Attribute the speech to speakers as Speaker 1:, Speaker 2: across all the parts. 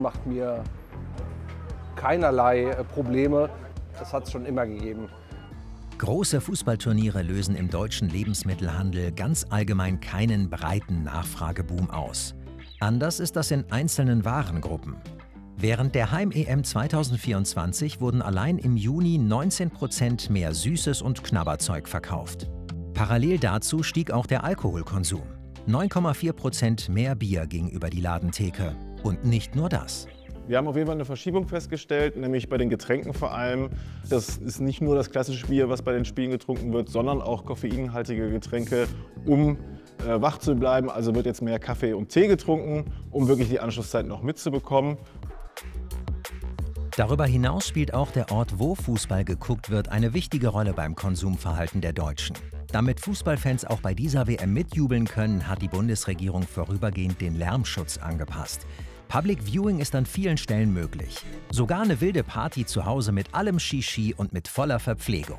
Speaker 1: Macht mir keinerlei Probleme. Das hat es schon immer gegeben.
Speaker 2: Große Fußballturniere lösen im deutschen Lebensmittelhandel ganz allgemein keinen breiten Nachfrageboom aus. Anders ist das in einzelnen Warengruppen. Während der Heim-EM 2024 wurden allein im Juni 19% mehr Süßes und Knabberzeug verkauft. Parallel dazu stieg auch der Alkoholkonsum. 9,4% mehr Bier ging über die Ladentheke. Und nicht nur das.
Speaker 3: Wir haben auf jeden Fall eine Verschiebung festgestellt, nämlich bei den Getränken vor allem. Das ist nicht nur das klassische Bier, was bei den Spielen getrunken wird, sondern auch koffeinhaltige Getränke, um wach zu bleiben. Also wird jetzt mehr Kaffee und Tee getrunken, um wirklich die Anschlusszeit noch mitzubekommen.
Speaker 2: Darüber hinaus spielt auch der Ort, wo Fußball geguckt wird, eine wichtige Rolle beim Konsumverhalten der Deutschen. Damit Fußballfans auch bei dieser WM mitjubeln können, hat die Bundesregierung vorübergehend den Lärmschutz angepasst. Public Viewing ist an vielen Stellen möglich. Sogar eine wilde Party zu Hause mit allem Shishi und mit voller Verpflegung.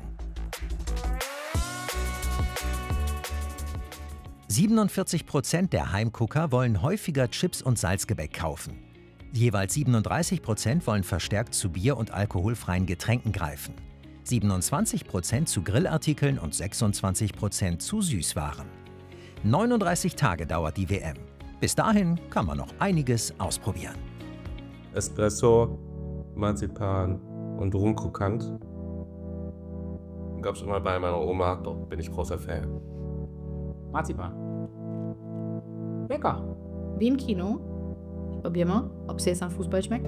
Speaker 2: 47% der Heimgucker wollen häufiger Chips und Salzgebäck kaufen. Jeweils 37% wollen verstärkt zu Bier- und alkoholfreien Getränken greifen. 27% zu Grillartikeln und 26% zu Süßwaren. 39 Tage dauert die WM. Bis dahin kann man noch einiges ausprobieren.
Speaker 4: Espresso, Marzipan und Rumkrokant. Gab es immer bei meiner Oma, doch bin ich großer Fan.
Speaker 5: Marzipan. Lecker. Wie im Kino. Probier mal, ob es jetzt an Fußball schmeckt.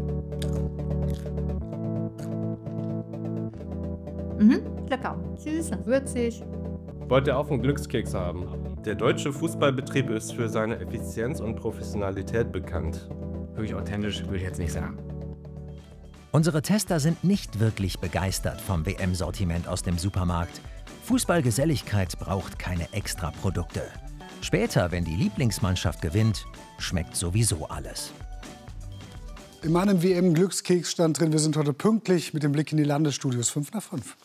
Speaker 5: Lecker. Süß und würzig.
Speaker 4: Wollt ihr auch einen Glückskeks haben? Der deutsche Fußballbetrieb ist für seine Effizienz und Professionalität bekannt.
Speaker 5: Wirklich authentisch würde ich jetzt nicht sagen.
Speaker 2: Unsere Tester sind nicht wirklich begeistert vom WM-Sortiment aus dem Supermarkt. Fußballgeselligkeit braucht keine Extraprodukte. Später, wenn die Lieblingsmannschaft gewinnt, schmeckt sowieso alles.
Speaker 6: In meinem WM-Glückskeks stand drin, wir sind heute pünktlich mit dem Blick in die Landesstudios 5 nach 5.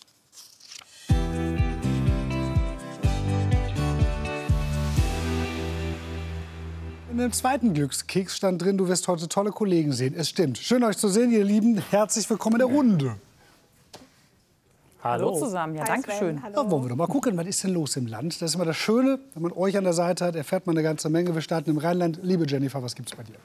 Speaker 6: In dem zweiten Glückskeks stand drin, du wirst heute tolle Kollegen sehen. Es stimmt. Schön, euch zu sehen, ihr Lieben. Herzlich willkommen in der Runde.
Speaker 7: Hallo zusammen, ja, danke schön.
Speaker 6: Ja, wollen wir doch mal gucken, was ist denn los im Land? Das ist immer das Schöne, wenn man euch an der Seite hat, erfährt man eine ganze Menge. Wir starten im Rheinland. Liebe Jennifer, was gibt's bei dir?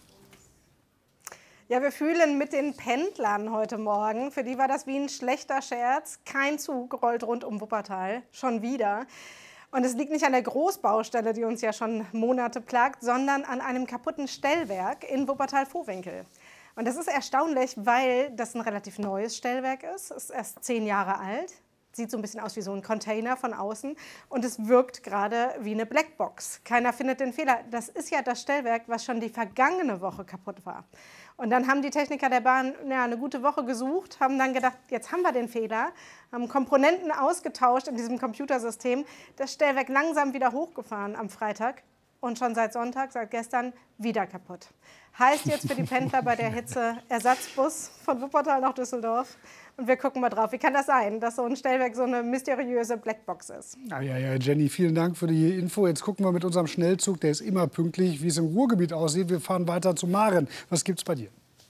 Speaker 8: Ja, wir fühlen mit den Pendlern heute Morgen. Für die war das wie ein schlechter Scherz. Kein Zug rollt rund um Wuppertal. Schon wieder. Und es liegt nicht an der Großbaustelle, die uns ja schon Monate plagt, sondern an einem kaputten Stellwerk in Wuppertal-Vohwinkel. Und das ist erstaunlich, weil das ein relativ neues Stellwerk ist. Es ist erst 10 Jahre alt. Sieht so ein bisschen aus wie so ein Container von außen. Und es wirkt gerade wie eine Blackbox. Keiner findet den Fehler. Das ist ja das Stellwerk, was schon die vergangene Woche kaputt war. Und dann haben die Techniker der Bahn eine gute Woche gesucht, haben dann gedacht, jetzt haben wir den Fehler, haben Komponenten ausgetauscht in diesem Computersystem, das Stellwerk langsam wieder hochgefahren am Freitag und schon seit Sonntag, seit gestern, wieder kaputt. Heißt jetzt für die Pendler bei der Hitze Ersatzbus von Wuppertal nach Düsseldorf. Und wir gucken mal drauf, wie kann das sein, dass so ein Stellwerk so eine mysteriöse Blackbox ist.
Speaker 6: Ja, Jenny, vielen Dank für die Info. Jetzt gucken wir mit unserem Schnellzug, der ist immer pünktlich, wie es im Ruhrgebiet aussieht. Wir fahren weiter zu Maren. Was gibt's bei dir?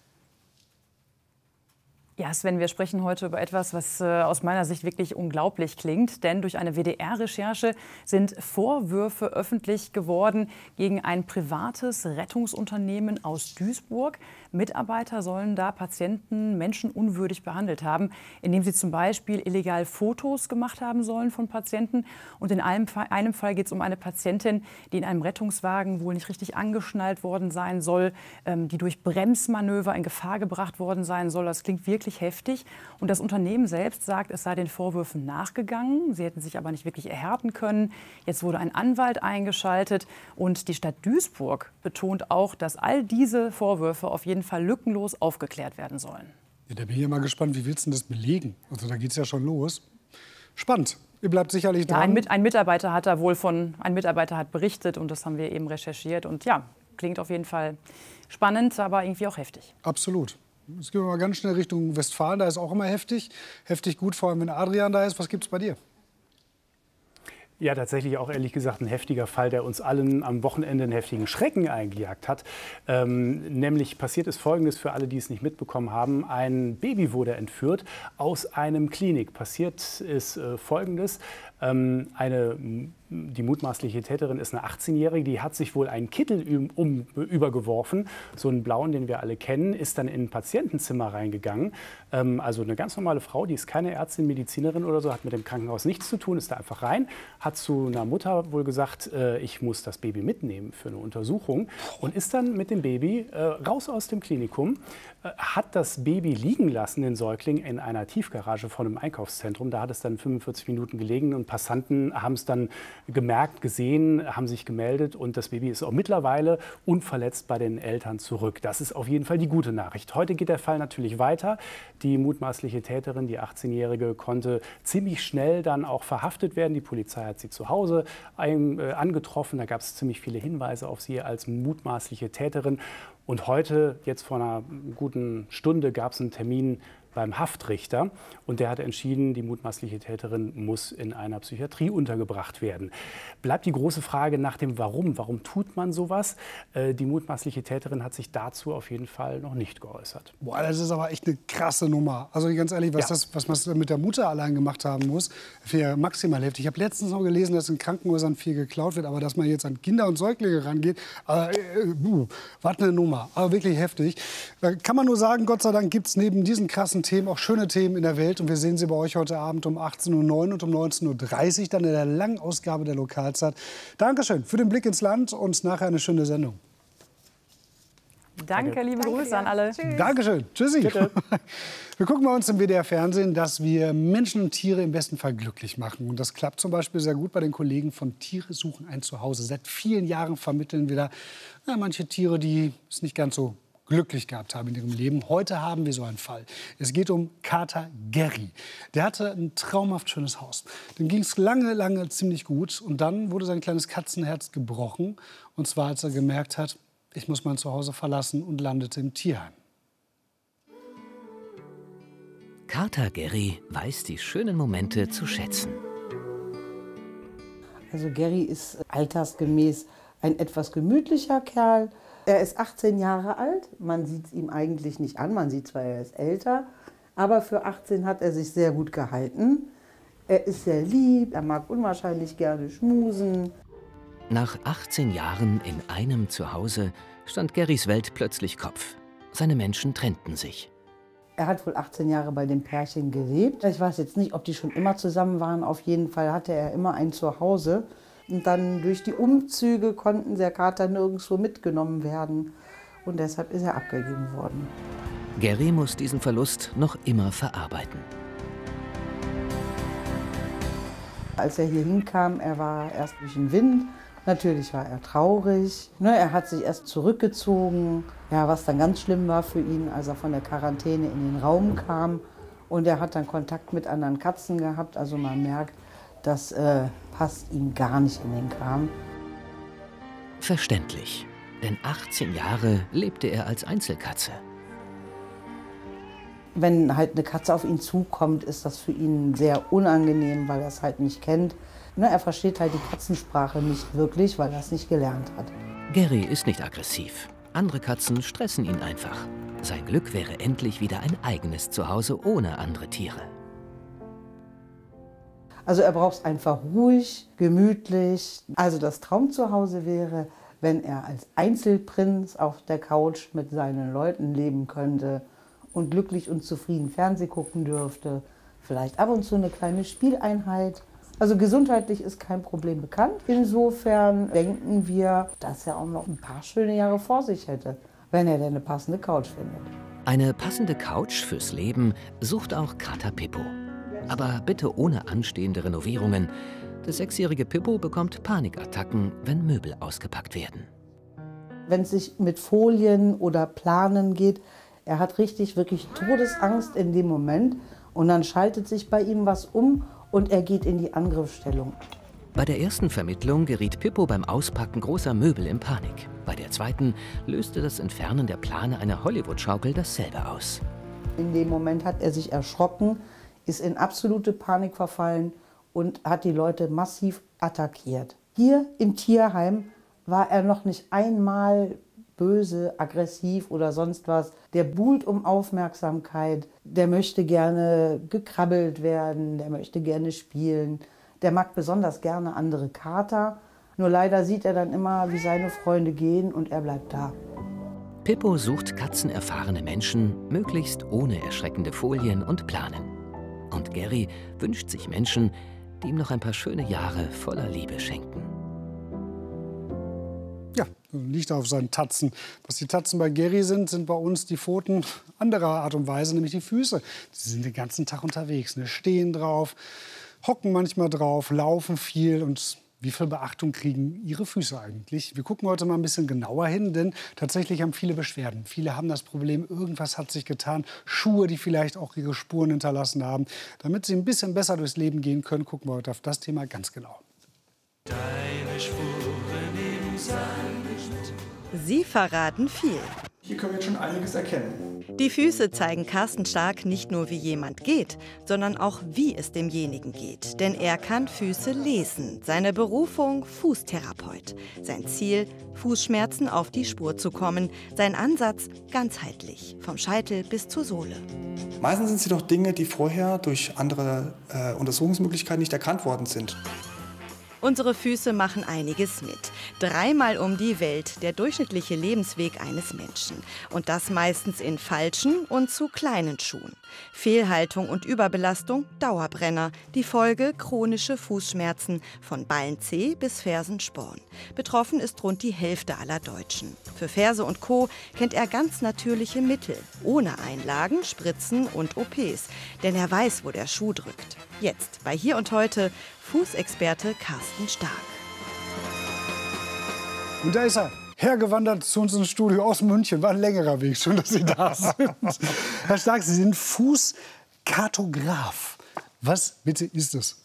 Speaker 7: Ja, Sven, wir sprechen heute über etwas, was aus meiner Sicht wirklich unglaublich klingt. Denn durch eine WDR-Recherche sind Vorwürfe öffentlich geworden gegen ein privates Rettungsunternehmen aus Duisburg. Mitarbeiter sollen da Patienten menschenunwürdig behandelt haben, indem sie zum Beispiel illegal Fotos gemacht haben sollen von Patienten. Und in einem Fall geht es um eine Patientin, die in einem Rettungswagen wohl nicht richtig angeschnallt worden sein soll, die durch Bremsmanöver in Gefahr gebracht worden sein soll. Das klingt wirklich heftig. Und das Unternehmen selbst sagt, es sei den Vorwürfen nachgegangen. Sie hätten sich aber nicht wirklich erhärten können. Jetzt wurde ein Anwalt eingeschaltet. Und die Stadt Duisburg betont auch, dass all diese Vorwürfe auf jeden Fall lückenlos aufgeklärt werden sollen.
Speaker 6: Ja, da bin ich ja mal gespannt, wie willst du das belegen? Also da geht es ja schon los. Spannend. Ihr bleibt sicherlich dran.
Speaker 7: Ja, ein Mitarbeiter hat berichtet und das haben wir eben recherchiert. Und ja, klingt auf jeden Fall spannend, aber irgendwie auch heftig.
Speaker 6: Absolut. Jetzt gehen wir mal ganz schnell Richtung Westfalen. Da ist auch immer heftig. Heftig gut, vor allem wenn Adrian da ist. Was gibt's bei dir?
Speaker 9: Ja, tatsächlich auch ehrlich gesagt ein heftiger Fall, der uns allen am Wochenende einen heftigen Schrecken eingejagt hat. Nämlich passiert ist Folgendes für alle, die es nicht mitbekommen haben. Ein Baby wurde entführt aus einem Klinik. Passiert ist Folgendes. Die mutmaßliche Täterin ist eine 18-Jährige, die hat sich wohl einen Kittel übergeworfen, so einen blauen, den wir alle kennen, ist dann in ein Patientenzimmer reingegangen. Also eine ganz normale Frau, die ist keine Ärztin, Medizinerin oder so, hat mit dem Krankenhaus nichts zu tun, ist da einfach rein, hat zu einer Mutter wohl gesagt, ich muss das Baby mitnehmen für eine Untersuchung und ist dann mit dem Baby raus aus dem Klinikum, hat das Baby liegen lassen, den Säugling, in einer Tiefgarage vor einem Einkaufszentrum. Da hat es dann 45 Minuten gelegen und Passanten haben es dann gemerkt, gesehen, haben sich gemeldet und das Baby ist auch mittlerweile unverletzt bei den Eltern zurück. Das ist auf jeden Fall die gute Nachricht. Heute geht der Fall natürlich weiter. Die mutmaßliche Täterin, die 18-Jährige, konnte ziemlich schnell dann auch verhaftet werden. Die Polizei hat sie zu Hause angetroffen. Da gab es ziemlich viele Hinweise auf sie als mutmaßliche Täterin. Und heute, jetzt vor einer guten Stunde, gab es einen Termin beim Haftrichter und der hat entschieden, die mutmaßliche Täterin muss in einer Psychiatrie untergebracht werden. Bleibt die große Frage nach dem Warum. Warum tut man sowas? Die mutmaßliche Täterin hat sich dazu auf jeden Fall noch nicht geäußert.
Speaker 6: Boah, das ist aber echt eine krasse Nummer. Also ganz ehrlich, was man mit der Mutter allein gemacht haben muss, finde ich maximal heftig. Ich habe letztens noch gelesen, dass in Krankenhäusern viel geklaut wird, aber dass man jetzt an Kinder und Säuglinge rangeht, was eine Nummer. Aber wirklich heftig. Da kann man nur sagen, Gott sei Dank gibt es neben diesen krassen Themen auch schöne Themen in der Welt. Und wir sehen sie bei euch heute Abend um 18:09 Uhr und um 19:30 Uhr, dann in der langen Ausgabe der Lokalzeit. Dankeschön für den Blick ins Land und nachher eine schöne Sendung.
Speaker 7: Danke, liebe Grüße an alle.
Speaker 6: Tschüss. Dankeschön. Tschüssi. Bitte. Wir gucken bei uns im WDR-Fernsehen, dass wir Menschen und Tiere im besten Fall glücklich machen. Und das klappt zum Beispiel sehr gut bei den Kollegen von Tiere suchen ein Zuhause. Seit vielen Jahren vermitteln wir da manche Tiere, die es nicht ganz so glücklich gehabt haben in ihrem Leben. Heute haben wir so einen Fall. Es geht um Kater Gary. Der hatte ein traumhaft schönes Haus. Dem ging es lange ziemlich gut. Und dann wurde sein kleines Katzenherz gebrochen. Und zwar, als er gemerkt hat, ich muss mein Zuhause verlassen und landete im Tierheim.
Speaker 10: Kater Gary weiß die schönen Momente zu schätzen.
Speaker 11: Also Gary ist altersgemäß ein etwas gemütlicher Kerl. Er ist 18 Jahre alt, man sieht es ihm eigentlich nicht an, man sieht zwar, er ist älter, aber für 18 hat er sich sehr gut gehalten. Er ist sehr lieb, er mag unwahrscheinlich gerne schmusen.
Speaker 10: Nach 18 Jahren in einem Zuhause stand Garys Welt plötzlich Kopf. Seine Menschen trennten sich.
Speaker 11: Er hat wohl 18 Jahre bei dem Pärchen gelebt. Ich weiß jetzt nicht, ob die schon immer zusammen waren, auf jeden Fall hatte er immer ein Zuhause. Und dann durch die Umzüge konnten der Kater nirgendwo mitgenommen werden. Und deshalb ist er abgegeben worden.
Speaker 10: Gary muss diesen Verlust noch immer verarbeiten.
Speaker 11: Als er hier hinkam, er war erst durch den Wind. Natürlich war er traurig. Er hat sich erst zurückgezogen. Ja, was dann ganz schlimm war für ihn, als er von der Quarantäne in den Raum kam. Und er hat dann Kontakt mit anderen Katzen gehabt. Also man merkt, das passt ihm gar nicht in den Kram.
Speaker 10: Verständlich, denn 18 Jahre lebte er als Einzelkatze.
Speaker 11: Wenn halt eine Katze auf ihn zukommt, ist das für ihn sehr unangenehm, weil er es halt nicht kennt. Er versteht halt die Katzensprache nicht wirklich, weil er es nicht gelernt hat.
Speaker 10: Gary ist nicht aggressiv. Andere Katzen stressen ihn einfach. Sein Glück wäre endlich wieder ein eigenes Zuhause ohne andere Tiere.
Speaker 11: Also er braucht es einfach ruhig, gemütlich. Also das Traumzuhause wäre, wenn er als Einzelprinz auf der Couch mit seinen Leuten leben könnte und glücklich und zufrieden Fernsehen gucken dürfte. Vielleicht ab und zu eine kleine Spieleinheit. Also gesundheitlich ist kein Problem bekannt. Insofern denken wir, dass er auch noch ein paar schöne Jahre vor sich hätte, wenn er denn eine passende Couch findet.
Speaker 10: Eine passende Couch fürs Leben sucht auch Kater Pippo. Aber bitte ohne anstehende Renovierungen. Der 6-jährige Pippo bekommt Panikattacken, wenn Möbel ausgepackt werden.
Speaker 11: Wenn es sich mit Folien oder Planen geht, er hat wirklich Todesangst in dem Moment. Und dann schaltet sich bei ihm was um und er geht in die Angriffsstellung.
Speaker 10: Bei der ersten Vermittlung geriet Pippo beim Auspacken großer Möbel in Panik. Bei der zweiten löste das Entfernen der Plane einer Hollywood-Schaukel dasselbe aus.
Speaker 11: In dem Moment hat er sich erschrocken, ist in absolute Panik verfallen und hat die Leute massiv attackiert. Hier im Tierheim war er noch nicht einmal böse, aggressiv oder sonst was. Der buhlt um Aufmerksamkeit, der möchte gerne gekrabbelt werden, der möchte gerne spielen. Der mag besonders gerne andere Kater. Nur leider sieht er dann immer, wie seine Freunde gehen und er bleibt da.
Speaker 10: Pippo sucht katzenerfahrene Menschen, möglichst ohne erschreckende Folien und Planen. Und Gary wünscht sich Menschen, die ihm noch ein paar schöne Jahre voller Liebe schenken.
Speaker 6: Ja, liegt auf seinen Tatzen. Was die Tatzen bei Gary sind, sind bei uns die Pfoten anderer Art und Weise, nämlich die Füße. Die sind den ganzen Tag unterwegs, ne? Stehen drauf, hocken manchmal drauf, laufen viel. Und wie viel Beachtung kriegen Ihre Füße eigentlich? Wir gucken heute mal ein bisschen genauer hin, denn tatsächlich haben viele Beschwerden. Viele haben das Problem, irgendwas hat sich getan. Schuhe, die vielleicht auch ihre Spuren hinterlassen haben. Damit sie ein bisschen besser durchs Leben gehen können, gucken wir heute auf das Thema ganz genau.
Speaker 12: Deine Spuren im Sand.
Speaker 13: Sie verraten viel.
Speaker 14: Hier können wir jetzt schon einiges erkennen.
Speaker 13: Die Füße zeigen Carsten Stark nicht nur, wie jemand geht, sondern auch, wie es demjenigen geht. Denn er kann Füße lesen. Seine Berufung, Fußtherapeut. Sein Ziel, Fußschmerzen auf die Spur zu kommen. Sein Ansatz, ganzheitlich, vom Scheitel bis zur Sohle.
Speaker 14: Meistens sind es jedoch Dinge, die vorher durch andere Untersuchungsmöglichkeiten nicht erkannt worden sind.
Speaker 13: Unsere Füße machen einiges mit. 3-mal um die Welt, der durchschnittliche Lebensweg eines Menschen. Und das meistens in falschen und zu kleinen Schuhen. Fehlhaltung und Überbelastung, Dauerbrenner. Die Folge chronische Fußschmerzen von Ballenzeh bis Fersensporn. Betroffen ist rund die Hälfte aller Deutschen. Für Ferse und Co. kennt er ganz natürliche Mittel. Ohne Einlagen, Spritzen und OPs. Denn er weiß, wo der Schuh drückt. Jetzt bei Hier und Heute Fußexperte Carsten Stark.
Speaker 6: Und da ist er, hergewandert zu uns ins Studio aus München. War ein längerer Weg, schön, dass Sie da sind. Herr Stark, Sie sind Fußkartograf. Was bitte ist das?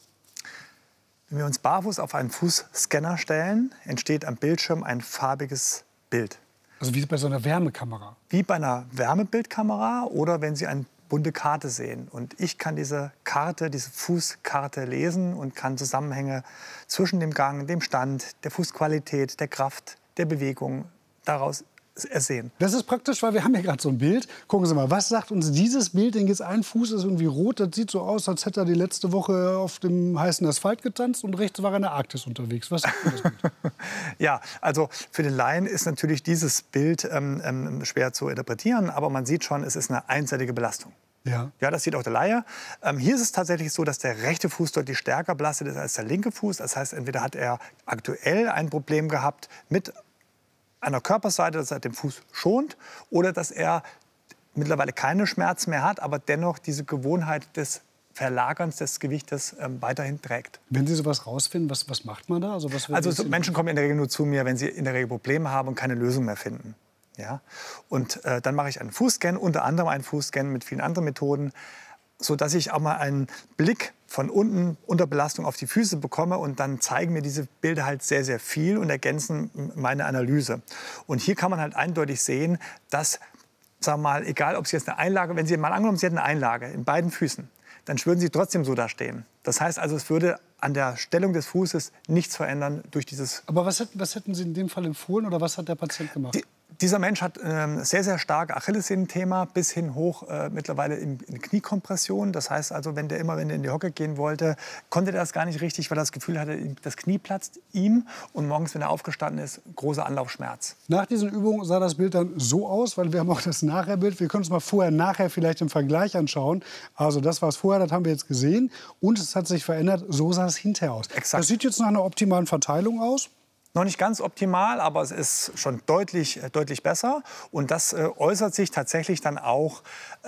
Speaker 15: Wenn wir uns barfuß auf einen Fußscanner stellen, entsteht am Bildschirm ein farbiges Bild.
Speaker 6: Also wie bei so einer Wärmekamera?
Speaker 15: Wie bei einer Wärmebildkamera oder wenn Sie eine bunte Karte sehen. Und ich kann diese Karte, diese Fußkarte lesen und kann Zusammenhänge zwischen dem Gang, dem Stand, der Fußqualität, der Kraft, der Bewegung daraus ersehen.
Speaker 6: Das ist praktisch, weil wir haben ja gerade so ein Bild. Gucken Sie mal, was sagt uns dieses Bild? Denn jetzt ein Fuß ist irgendwie rot. Das sieht so aus, als hätte er die letzte Woche auf dem heißen Asphalt getanzt und rechts war er in der Arktis unterwegs. Was sagt das Bild?
Speaker 15: Ja, also für den Laien ist natürlich dieses Bild schwer zu interpretieren. Aber man sieht schon, es ist eine einseitige Belastung.
Speaker 6: Ja.
Speaker 15: Ja, das sieht auch der Laie. Hier ist es tatsächlich so, dass der rechte Fuß deutlich stärker belastet ist als der linke Fuß. Das heißt, entweder hat er aktuell ein Problem gehabt mit einer Körperseite, dass er den Fuß schont, oder dass er mittlerweile keine Schmerzen mehr hat, aber dennoch diese Gewohnheit des Verlagerns des Gewichtes weiterhin trägt.
Speaker 6: Wenn Sie sowas rausfinden, was macht man da? Also
Speaker 15: so Menschen kommen in der Regel nur zu mir, wenn sie in der Regel Probleme haben und keine Lösung mehr finden. Ja? Und dann mache ich einen Fußscan, unter anderem einen Fußscan mit vielen anderen Methoden, sodass ich auch mal einen Blick von unten unter Belastung auf die Füße bekomme. Und dann zeigen mir diese Bilder halt sehr, sehr viel und ergänzen meine Analyse. Und hier kann man halt eindeutig sehen, dass, sagen wir mal, egal ob Sie jetzt eine Einlage, wenn Sie mal angenommen, Sie hätten eine Einlage in beiden Füßen, dann würden Sie trotzdem so da stehen. Das heißt also, es würde an der Stellung des Fußes nichts verändern durch dieses...
Speaker 6: Aber was hätten Sie in dem Fall empfohlen oder was hat der Patient gemacht?
Speaker 15: Dieser Mensch hat sehr, sehr stark Achillessehnenthema bis hin hoch mittlerweile in Kniekompression. Das heißt also, wenn er in die Hocke gehen wollte, konnte er das gar nicht richtig, weil er das Gefühl hatte, das Knie platzt ihm. Und morgens, wenn er aufgestanden ist, großer Anlaufschmerz.
Speaker 6: Nach diesen Übungen sah das Bild dann so aus, weil wir haben auch das Nachherbild. Wir können uns mal vorher, nachher vielleicht im Vergleich anschauen. Also das war es vorher, das haben wir jetzt gesehen. Und es hat sich verändert, so sah es hinterher aus.
Speaker 15: Exakt.
Speaker 6: Das sieht jetzt nach einer optimalen Verteilung aus.
Speaker 15: Noch nicht ganz optimal, aber es ist schon deutlich besser. Und das äußert sich tatsächlich dann auch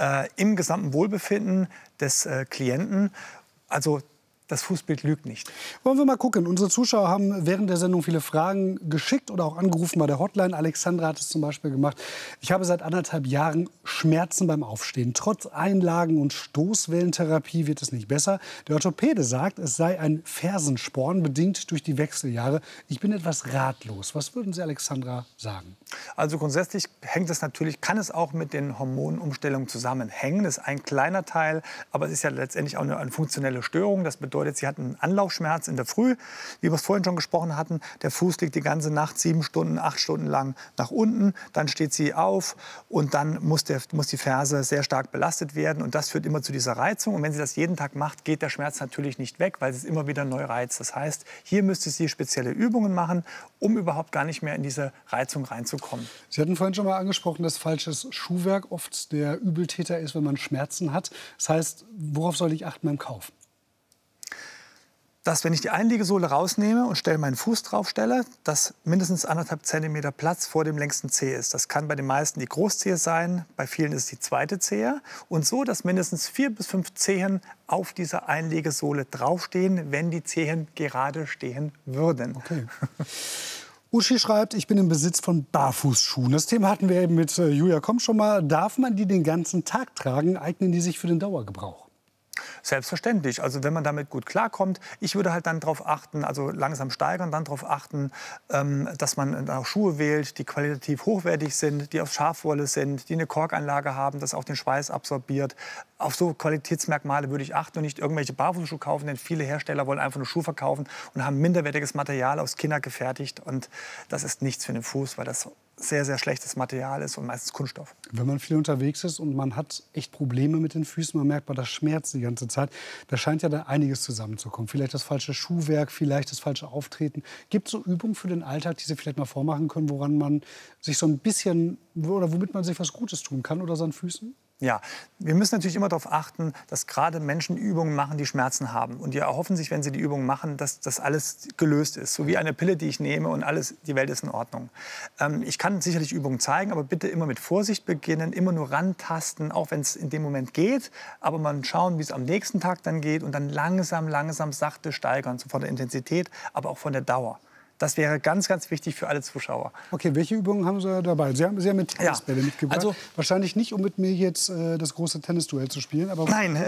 Speaker 15: im gesamten Wohlbefinden des Klienten. Also das Fußbild lügt nicht.
Speaker 6: Wollen wir mal gucken. Unsere Zuschauer haben während der Sendung viele Fragen geschickt oder auch angerufen bei der Hotline. Alexandra hat es zum Beispiel gemacht. Ich habe seit 1,5 Jahren Schmerzen beim Aufstehen. Trotz Einlagen und Stoßwellentherapie wird es nicht besser. Der Orthopäde sagt, es sei ein Fersensporn, bedingt durch die Wechseljahre. Ich bin etwas ratlos. Was würden Sie, Alexandra, sagen?
Speaker 15: Also grundsätzlich kann es auch mit den Hormonumstellungen zusammenhängen. Das ist ein kleiner Teil, aber es ist ja letztendlich auch eine funktionelle Störung. Das bedeutet, sie hat einen Anlaufschmerz in der Früh, wie wir es vorhin schon gesprochen hatten. Der Fuß liegt die ganze Nacht 7 Stunden, 8 Stunden lang nach unten. Dann steht sie auf und dann muss die Ferse sehr stark belastet werden. Und das führt immer zu dieser Reizung. Und wenn sie das jeden Tag macht, geht der Schmerz natürlich nicht weg, weil es immer wieder neu reizt. Das heißt, hier müsste sie spezielle Übungen machen, um überhaupt gar nicht mehr in diese Reizung reinzukommen.
Speaker 6: Sie hatten vorhin schon mal angesprochen, dass falsches Schuhwerk oft der Übeltäter ist, wenn man Schmerzen hat. Das heißt, worauf soll ich achten beim Kaufen?
Speaker 15: Dass, wenn ich die Einlegesohle rausnehme und meinen Fuß draufstelle, dass mindestens 1,5 Zentimeter Platz vor dem längsten Zeh ist. Das kann bei den meisten die Großzehe sein, bei vielen ist es die zweite Zehe. Und so, dass mindestens 4 bis 5 Zehen auf dieser Einlegesohle draufstehen, wenn die Zehen gerade stehen würden.
Speaker 6: Okay. Uschi schreibt, ich bin im Besitz von Barfußschuhen. Das Thema hatten wir eben mit Julia Komm schon mal. Darf man die den ganzen Tag tragen? Eignen die sich für den Dauergebrauch?
Speaker 15: Selbstverständlich. Also wenn man damit gut klarkommt, ich würde halt dann darauf achten, also langsam steigern, dann darauf achten, dass man auch Schuhe wählt, die qualitativ hochwertig sind, die aus Schafwolle sind, die eine Korkanlage haben, das auch den Schweiß absorbiert. Auf so Qualitätsmerkmale würde ich achten und nicht irgendwelche Barfußschuhe kaufen, denn viele Hersteller wollen einfach nur Schuhe verkaufen und haben minderwertiges Material aus China gefertigt. Und das ist nichts für den Fuß, weil das sehr, sehr schlechtes Material ist und meistens Kunststoff.
Speaker 6: Wenn man viel unterwegs ist und man hat echt Probleme mit den Füßen, man merkt, das schmerzt die ganze Zeit, da scheint ja da einiges zusammenzukommen. Vielleicht das falsche Schuhwerk, vielleicht das falsche Auftreten. Gibt es so Übungen für den Alltag, die Sie vielleicht mal vormachen können, woran man sich so ein bisschen, oder womit man sich was Gutes tun kann oder seinen Füßen?
Speaker 15: Ja, wir müssen natürlich immer darauf achten, dass gerade Menschen Übungen machen, die Schmerzen haben. Und die erhoffen sich, wenn sie die Übungen machen, dass das alles gelöst ist. So wie eine Pille, die ich nehme und die Welt ist in Ordnung. Ich kann sicherlich Übungen zeigen, aber bitte immer mit Vorsicht beginnen, immer nur rantasten, auch wenn es in dem Moment geht. Aber mal schauen, wie es am nächsten Tag dann geht und dann langsam, sachte steigern, so von der Intensität, aber auch von der Dauer. Das wäre ganz, ganz wichtig für alle Zuschauer.
Speaker 6: Okay, welche Übungen haben Sie dabei? Sie haben mit Tennisbälle mitgebracht. Also, wahrscheinlich nicht, um mit mir jetzt das große Tennisduell zu spielen. Aber
Speaker 15: nein,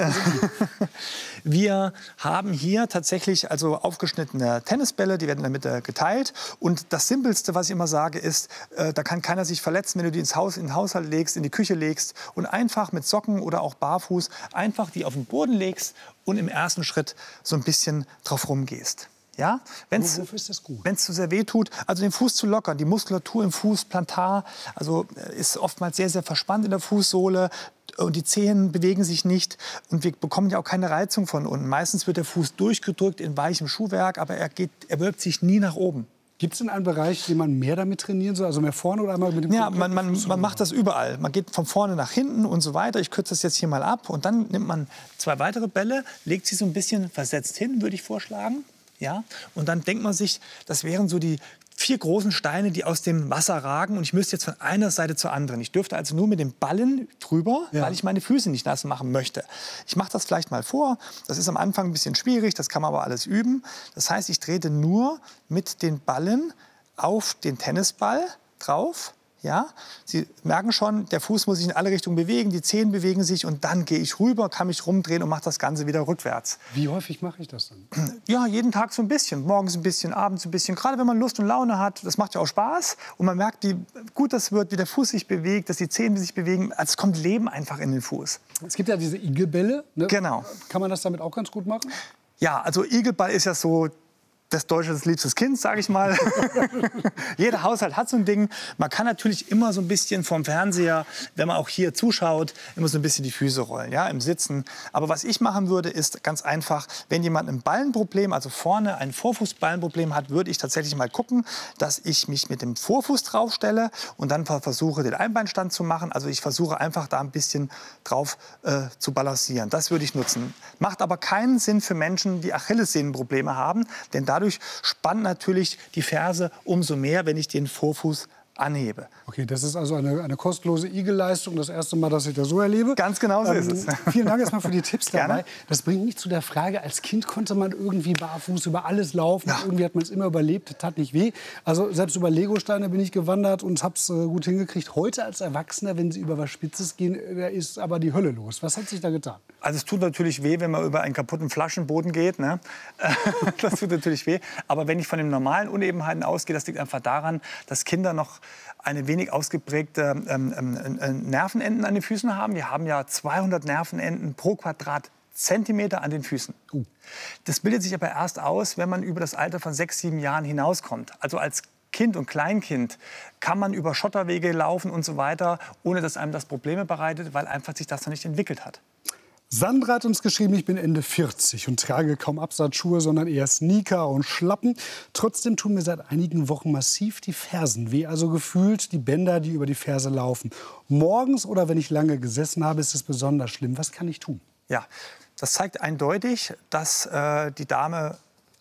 Speaker 15: wir haben hier tatsächlich aufgeschnittene Tennisbälle, die werden in der Mitte geteilt. Und das Simpelste, was ich immer sage, ist, da kann keiner sich verletzen, wenn du die in den Haushalt legst, in die Küche legst und einfach mit Socken oder auch barfuß einfach die auf den Boden legst und im ersten Schritt so ein bisschen drauf rumgehst. Ja,
Speaker 6: wofür ist das gut?
Speaker 15: Wenn es zu sehr weh tut, also den Fuß zu lockern, die Muskulatur im Fuß, Plantar, also ist oftmals sehr, sehr verspannt in der Fußsohle und die Zehen bewegen sich nicht und wir bekommen ja auch keine Reizung von unten. Meistens wird der Fuß durchgedrückt in weichem Schuhwerk, aber er wölbt sich nie nach oben.
Speaker 6: Gibt es denn einen Bereich, den man mehr damit trainieren soll? Also mehr vorne oder einmal mit dem
Speaker 15: Ja, man macht das überall. Man geht von vorne nach hinten und so weiter. Ich kürze das jetzt hier mal ab und dann nimmt man 2 weitere Bälle, legt sie so ein bisschen versetzt hin, würde ich vorschlagen. Ja? Und dann denkt man sich, das wären so die 4 großen Steine, die aus dem Wasser ragen. Und ich müsste jetzt von einer Seite zur anderen. Ich dürfte also nur mit dem Ballen drüber, weil ich meine Füße nicht nass machen möchte. Ich mache das vielleicht mal vor. Das ist am Anfang ein bisschen schwierig, das kann man aber alles üben. Das heißt, ich trete nur mit den Ballen auf den Tennisball drauf. Ja, Sie merken schon, der Fuß muss sich in alle Richtungen bewegen, die Zehen bewegen sich und dann gehe ich rüber, kann mich rumdrehen und mache das Ganze wieder rückwärts.
Speaker 6: Wie häufig mache ich das dann?
Speaker 15: Ja, jeden Tag so ein bisschen. Morgens ein bisschen, abends ein bisschen. Gerade wenn man Lust und Laune hat, das macht ja auch Spaß. Und man merkt, wie gut das wird, wie der Fuß sich bewegt, dass die Zehen sich bewegen. Also es kommt Leben einfach in den Fuß.
Speaker 6: Es gibt ja diese Igelbälle. Ne?
Speaker 15: Genau.
Speaker 6: Kann man das damit auch ganz gut machen?
Speaker 15: Ja, also Igelball ist ja so des Deutsches liebstes Kind, sage ich mal. Jeder Haushalt hat so ein Ding. Man kann natürlich immer so ein bisschen vom Fernseher, wenn man auch hier zuschaut, immer so ein bisschen die Füße rollen, ja, im Sitzen. Aber was ich machen würde, ist ganz einfach, wenn jemand ein Ballenproblem, also vorne ein Vorfußballenproblem hat, würde ich tatsächlich mal gucken, dass ich mich mit dem Vorfuß draufstelle und dann versuche, den Einbeinstand zu machen. Also ich versuche einfach da ein bisschen drauf zu balancieren. Das würde ich nutzen. Macht aber keinen Sinn für Menschen, die Achillessehnenprobleme haben, denn dadurch spannt natürlich die Ferse umso mehr, wenn ich den Vorfuß anhebe.
Speaker 6: Okay, das ist also eine kostenlose Igelleistung. Das erste Mal, dass ich das so erlebe.
Speaker 15: Ganz genau so ist es.
Speaker 6: Vielen Dank erstmal für die Tipps dabei.
Speaker 15: Gerne.
Speaker 6: Das bringt mich zu der Frage, als Kind konnte man irgendwie barfuß über alles laufen. Ja. Irgendwie hat man es immer überlebt, das tat nicht weh. Also selbst über Legosteine bin ich gewandert und habe es gut hingekriegt. Heute als Erwachsener, wenn Sie über was Spitzes gehen, da ist aber die Hölle los. Was hat sich da getan?
Speaker 15: Also es tut natürlich weh, wenn man über einen kaputten Flaschenboden geht. Ne? Das tut natürlich weh. Aber wenn ich von den normalen Unebenheiten ausgehe, das liegt einfach daran, dass Kinder noch eine wenig ausgeprägte Nervenenden an den Füßen haben. Wir haben ja 200 Nervenenden pro Quadratzentimeter an den Füßen. Das bildet sich aber erst aus, wenn man über das Alter von 6, 7 Jahren hinauskommt. Also als Kind und Kleinkind kann man über Schotterwege laufen und so weiter, ohne dass einem das Probleme bereitet, weil einfach sich das noch nicht entwickelt hat.
Speaker 6: Sandra hat uns geschrieben, ich bin Ende 40 und trage kaum Absatzschuhe, sondern eher Sneaker und Schlappen. Trotzdem tun mir seit einigen Wochen massiv die Fersen weh, also gefühlt die Bänder, die über die Ferse laufen. Morgens oder wenn ich lange gesessen habe, ist es besonders schlimm. Was kann ich tun?
Speaker 15: Ja, das zeigt eindeutig, dass die Dame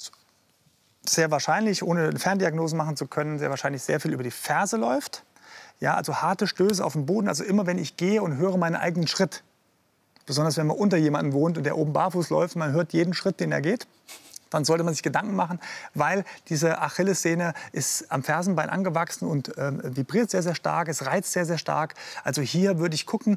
Speaker 15: sehr wahrscheinlich, ohne eine Ferndiagnose machen zu können, sehr wahrscheinlich sehr viel über die Ferse läuft. Ja, also harte Stöße auf dem Boden, also immer wenn ich gehe und höre meinen eigenen Schritt. Besonders wenn man unter jemandem wohnt und der oben barfuß läuft, man hört jeden Schritt, den er geht, dann sollte man sich Gedanken machen, weil diese Achillessehne ist am Fersenbein angewachsen und vibriert sehr, sehr stark, es reizt sehr, sehr stark. Also hier würde ich gucken,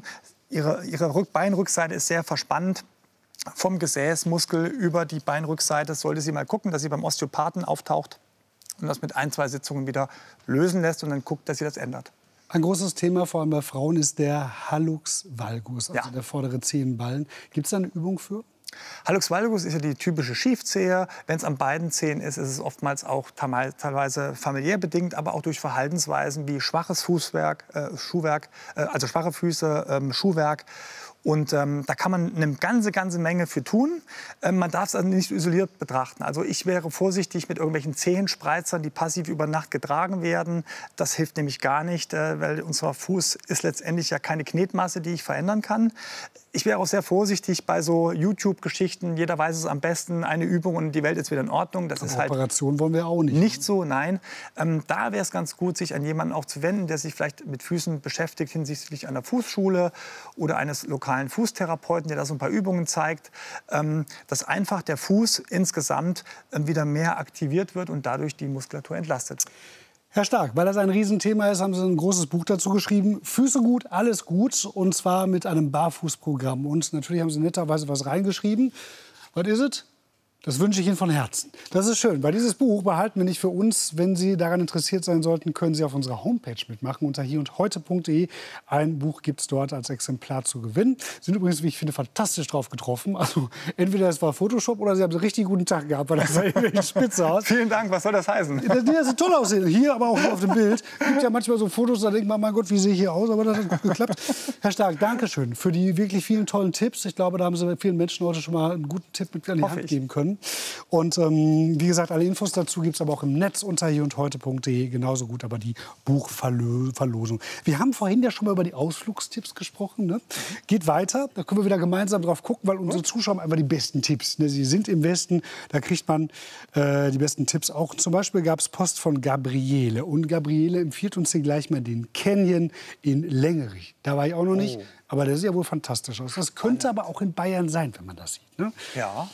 Speaker 15: ihre Beinrückseite ist sehr verspannt. Vom Gesäßmuskel über die Beinrückseite sollte sie mal gucken, dass sie beim Osteopathen auftaucht und das mit 1, 2 Sitzungen wieder lösen lässt und dann guckt, dass sie das ändert.
Speaker 6: Ein großes Thema, vor allem bei Frauen, ist der Hallux valgus, also der vordere Zehenballen. Gibt es da eine Übung für?
Speaker 15: Hallux valgus ist ja die typische Schiefzehe. Wenn es an beiden Zehen ist, ist es oftmals auch teilweise familiär bedingt, aber auch durch Verhaltensweisen wie schwaches Fußwerk, Schuhwerk, also schwache Füße, Schuhwerk. Und da kann man eine ganze Menge für tun. Man darf es also nicht isoliert betrachten. Also ich wäre vorsichtig mit irgendwelchen Zehenspreizern, die passiv über Nacht getragen werden. Das hilft nämlich gar nicht, weil unser Fuß ist letztendlich ja keine Knetmasse, die ich verändern kann. Ich wäre auch sehr vorsichtig bei so YouTube-Geschichten. Jeder weiß es am besten, eine Übung und die Welt ist wieder in Ordnung. Das ist halt
Speaker 6: Operation wollen wir auch nicht.
Speaker 15: Nicht so, nein. Da wäre es ganz gut, sich an jemanden auch zu wenden, der sich vielleicht mit Füßen beschäftigt hinsichtlich einer Fußschule oder eines lokalen Fußtherapeuten, der da so ein paar Übungen zeigt, dass einfach der Fuß insgesamt wieder mehr aktiviert wird und dadurch die Muskulatur entlastet.
Speaker 6: Herr Stark, weil das ein Riesenthema ist, haben Sie ein großes Buch dazu geschrieben. Füße gut, alles gut. Und zwar mit einem Barfußprogramm. Und natürlich haben Sie netterweise was reingeschrieben. Was ist es? Das wünsche ich Ihnen von Herzen. Das ist schön, weil dieses Buch behalten wir nicht für uns. Wenn Sie daran interessiert sein sollten, können Sie auf unserer Homepage mitmachen, unter hierundheute.de. Ein Buch gibt es dort als Exemplar zu gewinnen. Sind übrigens, wie ich finde, fantastisch drauf getroffen. Also entweder es war Photoshop oder Sie haben einen richtig guten Tag gehabt, weil das sah irgendwie spitze aus.
Speaker 15: Vielen Dank, was soll das heißen?
Speaker 6: Das sieht toll aussehen. Hier, aber auch auf dem Bild. Es gibt ja manchmal so Fotos, da denkt man, mein Gott, wie sehe ich hier aus? Aber das hat gut geklappt. Herr Stark, danke schön für die wirklich vielen tollen Tipps. Ich glaube, da haben Sie vielen Menschen heute schon mal einen guten Tipp mit an die Hand geben können. Und wie gesagt, alle Infos dazu gibt es aber auch im Netz unter hierundheute.de. Genauso gut aber die Buchverlosung. Wir haben vorhin ja schon mal über die Ausflugstipps gesprochen. Ne? Geht weiter, da können wir wieder gemeinsam drauf gucken, weil unsere Zuschauer haben einfach die besten Tipps. Ne? Sie sind im Westen, da kriegt man die besten Tipps auch. Zum Beispiel gab es Post von Gabriele. Und Gabriele empfiehlt uns hier gleich mal den Canyon in Längerich. Da war ich auch noch nicht, aber der sieht ja wohl fantastisch aus. Das könnte aber auch in Bayern sein, wenn man das sieht. Ne?
Speaker 15: Ja.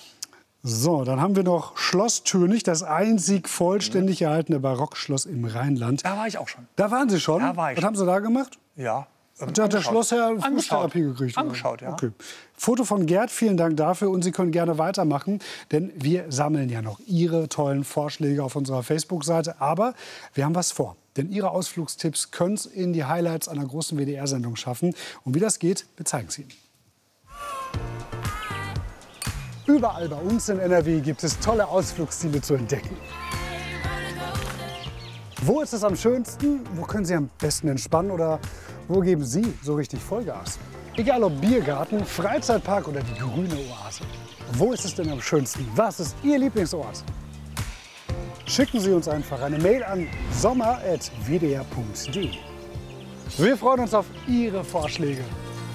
Speaker 6: So, dann haben wir noch Schloss Tönig, das einzig vollständig erhaltene Barockschloss im Rheinland.
Speaker 15: Da war ich auch schon.
Speaker 6: Da waren Sie schon?
Speaker 15: Da war ich.
Speaker 6: Was haben Sie da gemacht?
Speaker 15: Ja.
Speaker 6: Hat der Schlossherr Fußtherapie gekriegt?
Speaker 15: Angeschaut, ja.
Speaker 6: Okay. Foto von Gerd, vielen Dank dafür. Und Sie können gerne weitermachen, denn wir sammeln ja noch Ihre tollen Vorschläge auf unserer Facebook-Seite. Aber wir haben was vor. Denn Ihre Ausflugstipps können es in die Highlights einer großen WDR-Sendung schaffen. Und wie das geht, wir zeigen es Ihnen. Überall bei uns in NRW gibt es tolle Ausflugsziele zu entdecken. Wo ist es am schönsten? Wo können Sie am besten entspannen? Oder wo geben Sie so richtig Vollgas? Egal ob Biergarten, Freizeitpark oder die grüne Oase. Wo ist es denn am schönsten? Was ist Ihr Lieblingsort? Schicken Sie uns einfach eine Mail an sommer@wdr.de. Wir freuen uns auf Ihre Vorschläge.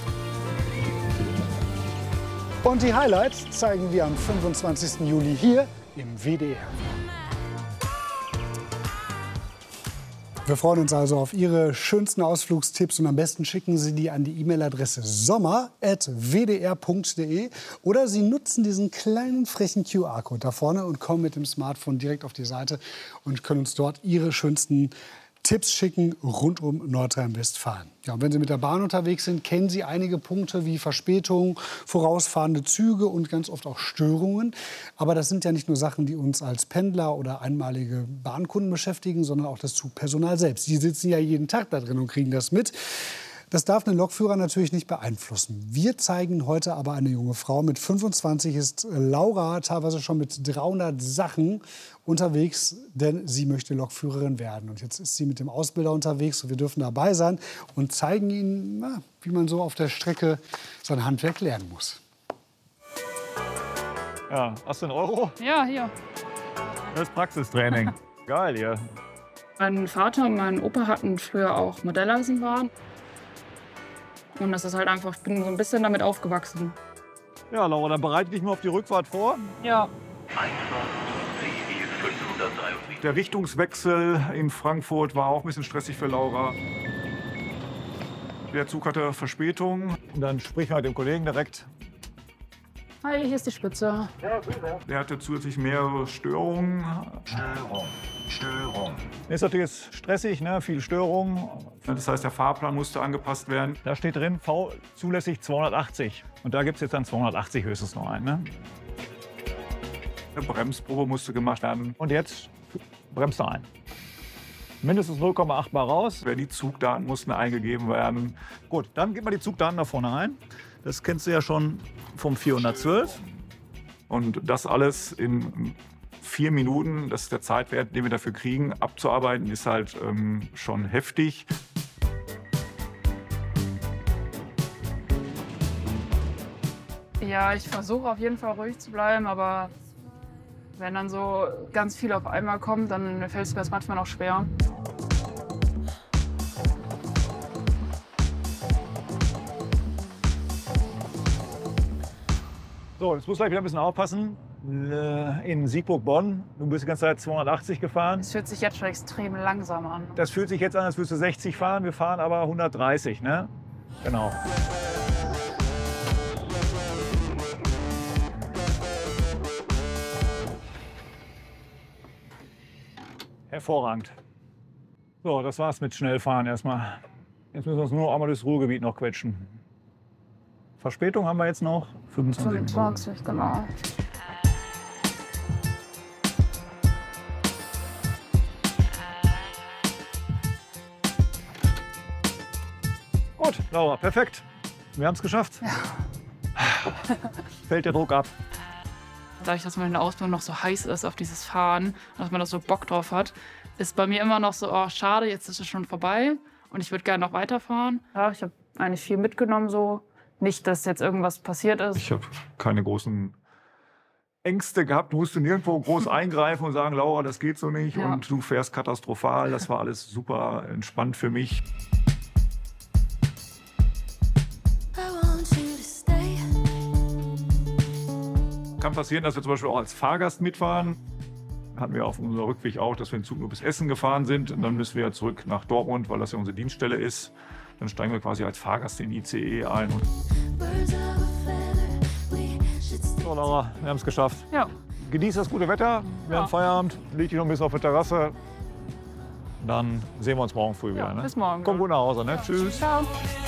Speaker 6: Und die Highlights zeigen wir am 25. Juli hier im WDR. Wir freuen uns also auf Ihre schönsten Ausflugstipps und am besten schicken Sie die an die E-Mail-Adresse sommer@wdr.de oder Sie nutzen diesen kleinen frechen QR-Code da vorne und kommen mit dem Smartphone direkt auf die Seite und können uns dort Ihre schönsten Tipps schicken rund um Nordrhein-Westfalen. Ja, und wenn Sie mit der Bahn unterwegs sind, kennen Sie einige Punkte wie Verspätungen, vorausfahrende Züge und ganz oft auch Störungen. Aber das sind ja nicht nur Sachen, die uns als Pendler oder einmalige Bahnkunden beschäftigen, sondern auch das Zugpersonal selbst. Die sitzen ja jeden Tag da drin und kriegen das mit. Das darf einen Lokführer natürlich nicht beeinflussen. Wir zeigen heute aber eine junge Frau. Mit 25 ist Laura teilweise schon mit 300 Sachen unterwegs, denn sie möchte Lokführerin werden. Und jetzt ist sie mit dem Ausbilder unterwegs und wir dürfen dabei sein und zeigen Ihnen, wie man so auf der Strecke sein Handwerk lernen muss.
Speaker 16: Ja, hast du einen Euro?
Speaker 17: Ja, hier.
Speaker 16: Das ist Praxistraining. Geil hier.
Speaker 17: Mein Vater und mein Opa hatten früher auch Modelleisenbahn. Und das ist halt einfach, ich bin so ein bisschen damit aufgewachsen.
Speaker 16: Ja, Laura, dann bereite dich mal auf die Rückfahrt vor.
Speaker 17: Ja.
Speaker 16: Der Richtungswechsel in Frankfurt war auch ein bisschen stressig für Laura. Der Zug hatte Verspätung. Und dann sprich mal mit dem Kollegen direkt.
Speaker 17: Hi, hier ist die Spitze.
Speaker 16: Der hatte zusätzlich mehrere Störungen. Störung. Ist natürlich jetzt stressig, ne? Viel Störung. Das heißt, der Fahrplan musste angepasst werden. Da steht drin, V zulässig 280. Und da gibt es jetzt dann 280 höchstens noch ein. Ne? Eine Bremsprobe musste gemacht werden. Und jetzt bremst er ein. Mindestens 0,8 Bar raus. Die Zugdaten mussten eingegeben werden. Gut, dann gib mal die Zugdaten da vorne ein. Das kennst du ja schon vom 412. Und das alles in 4 Minuten, das ist der Zeitwert, den wir dafür kriegen, abzuarbeiten, ist halt schon heftig.
Speaker 17: Ja, ich versuche auf jeden Fall ruhig zu bleiben, aber wenn dann so ganz viel auf einmal kommt, dann fällt es mir das manchmal noch schwer.
Speaker 16: So, jetzt musst du gleich wieder ein bisschen aufpassen. In Siegburg-Bonn, du bist die ganze Zeit 280 gefahren.
Speaker 17: Es fühlt sich jetzt schon extrem langsam an.
Speaker 16: Das fühlt sich jetzt an, als würdest du 60 fahren. Wir fahren aber 130, ne? Genau. Hervorragend. So, das war's mit Schnellfahren erstmal. Jetzt müssen wir uns nur einmal durchs Ruhrgebiet noch quetschen. Verspätung haben wir jetzt noch 25.
Speaker 17: 25, genau.
Speaker 16: Gut, Laura, perfekt. Wir haben es geschafft.
Speaker 17: Ja.
Speaker 16: Fällt der Druck ab.
Speaker 17: Dadurch, dass man in der Ausbildung noch so heiß ist auf dieses Fahren, dass man da so Bock drauf hat, ist bei mir immer noch so, oh, schade, jetzt ist es schon vorbei und ich würde gerne noch weiterfahren. Ja, ich habe eigentlich viel mitgenommen so. Nicht, dass jetzt irgendwas passiert ist.
Speaker 16: Ich habe keine großen Ängste gehabt. Du musst nirgendwo groß eingreifen und sagen, Laura, das geht so nicht. Ja. Und du fährst katastrophal. Das war alles super entspannt für mich. Kann passieren, dass wir zum Beispiel auch als Fahrgast mitfahren. Hatten wir auf unserem Rückweg auch, dass wir den Zug nur bis Essen gefahren sind. Und dann müssen wir zurück nach Dortmund, weil das ja unsere Dienststelle ist. Dann steigen wir quasi als Fahrgast in die ICE ein. So, Laura, wir haben es geschafft.
Speaker 17: Ja.
Speaker 16: Genieß das gute Wetter. Wir haben Feierabend. Leg dich noch ein bisschen auf der Terrasse. Dann sehen wir uns morgen früh wieder. Ne?
Speaker 17: Bis morgen.
Speaker 16: Komm gut nach Hause. Ne? Tschüss.
Speaker 17: Ciao.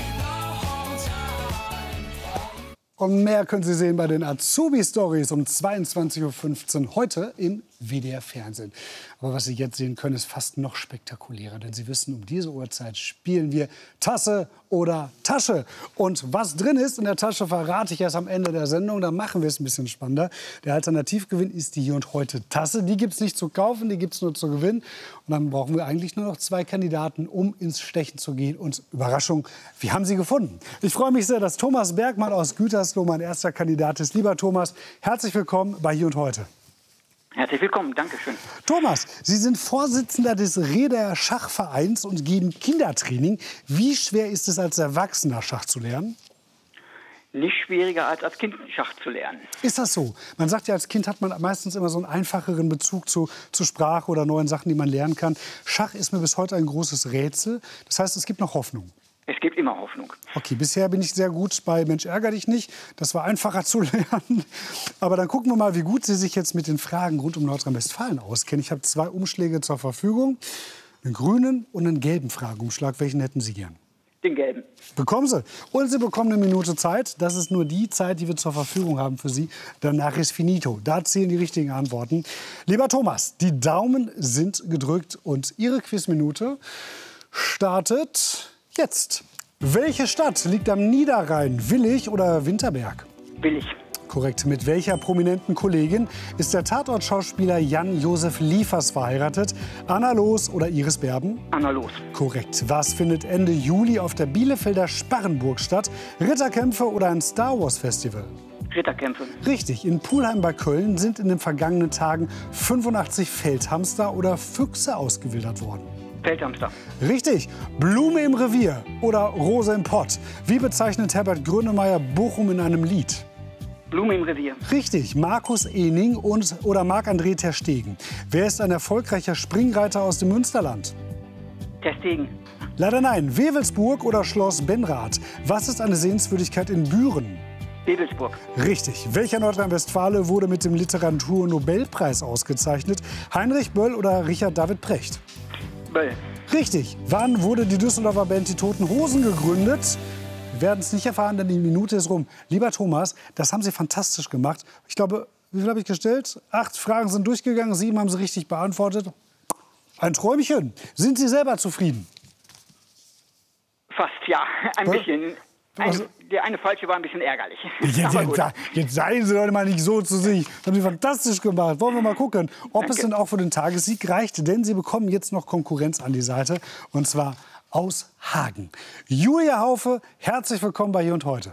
Speaker 6: Und mehr können Sie sehen bei den Azubi-Stories um 22:15 Uhr heute im WDR Fernsehen. Aber was Sie jetzt sehen können, ist fast noch spektakulärer. Denn Sie wissen, um diese Uhrzeit spielen wir Tasse oder Tasche. Und was drin ist in der Tasche, verrate ich erst am Ende der Sendung. Dann machen wir es ein bisschen spannender. Der Alternativgewinn ist die Hier und Heute Tasse. Die gibt es nicht zu kaufen, die gibt es nur zu gewinnen. Und dann brauchen wir eigentlich nur noch 2 Kandidaten, um ins Stechen zu gehen. Und Überraschung, wir haben sie gefunden. Ich freue mich sehr, dass Thomas Bergmann aus Gütersloh mein erster Kandidat ist. Lieber Thomas, herzlich willkommen bei Hier und Heute.
Speaker 18: Herzlich willkommen, danke schön.
Speaker 6: Thomas, Sie sind Vorsitzender des Räder Schachvereins und geben Kindertraining. Wie schwer ist es, als Erwachsener Schach zu lernen?
Speaker 18: nicht schwieriger als Kind Schach zu lernen.
Speaker 6: Ist das so? Man sagt ja, als Kind hat man meistens immer so einen einfacheren Bezug zu Sprache oder neuen Sachen, die man lernen kann. Schach ist mir bis heute ein großes Rätsel. Das heißt, es gibt noch Hoffnung.
Speaker 18: Es gibt immer Hoffnung.
Speaker 6: Okay, bisher bin ich sehr gut bei Mensch, ärger dich nicht. Das war einfacher zu lernen. Aber dann gucken wir mal, wie gut Sie sich jetzt mit den Fragen rund um Nordrhein-Westfalen auskennen. Ich habe 2 Umschläge zur Verfügung. Einen grünen und einen gelben Fragenumschlag. Welchen hätten Sie gern?
Speaker 18: Den gelben.
Speaker 6: Bekommen Sie. Und Sie bekommen 1 Minute Zeit. Das ist nur die Zeit, die wir zur Verfügung haben für Sie. Danach ist finito. Da zählen die richtigen Antworten. Lieber Thomas, die Daumen sind gedrückt und Ihre Quizminute startet jetzt. Welche Stadt liegt am Niederrhein? Willig oder Winterberg?
Speaker 18: Willig.
Speaker 6: Korrekt. Mit welcher prominenten Kollegin ist der Tatort-Schauspieler Jan-Josef Liefers verheiratet? Anna Loos oder Iris Berben?
Speaker 18: Anna Loos.
Speaker 6: Korrekt. Was findet Ende Juli auf der Bielefelder Sparrenburg statt? Ritterkämpfe oder ein Star-Wars-Festival?
Speaker 18: Ritterkämpfe.
Speaker 6: Richtig. In Pulheim bei Köln sind in den vergangenen Tagen 85 Feldhamster oder Füchse ausgewildert worden.
Speaker 18: Feldhamster.
Speaker 6: Richtig. Blume im Revier oder Rose im Pott. Wie bezeichnet Herbert Grönemeyer Bochum in einem Lied?
Speaker 18: Blume im Revier.
Speaker 6: Richtig. Markus Ening oder Marc-André ter Stegen. Wer ist ein erfolgreicher Springreiter aus dem Münsterland?
Speaker 18: Ter Stegen.
Speaker 6: Leider nein. Wewelsburg oder Schloss Benrath. Was ist eine Sehenswürdigkeit in Büren?
Speaker 18: Wewelsburg.
Speaker 6: Richtig. Welcher Nordrhein-Westfale wurde mit dem Literatur-Nobelpreis ausgezeichnet? Heinrich Böll oder Richard David Precht?
Speaker 18: Böll.
Speaker 6: Richtig. Wann wurde die Düsseldorfer Band Die Toten Hosen gegründet? Wir werden es nicht erfahren, denn die Minute ist rum. Lieber Thomas, das haben Sie fantastisch gemacht. Ich glaube, wie viel habe ich gestellt? 8 Fragen sind durchgegangen, 7 haben Sie richtig beantwortet. Ein Träumchen. Sind Sie selber zufrieden?
Speaker 18: Fast, ja. Ein bisschen. Der eine falsche war ein bisschen ärgerlich.
Speaker 6: Jetzt seien Sie doch mal nicht so zu sich. Das haben Sie fantastisch gemacht. Wollen wir mal gucken, ob es denn auch für den Tagessieg reicht. Denn Sie bekommen jetzt noch Konkurrenz an die Seite. Und zwar aus Hagen. Julia Haufe, herzlich willkommen bei Hier und Heute.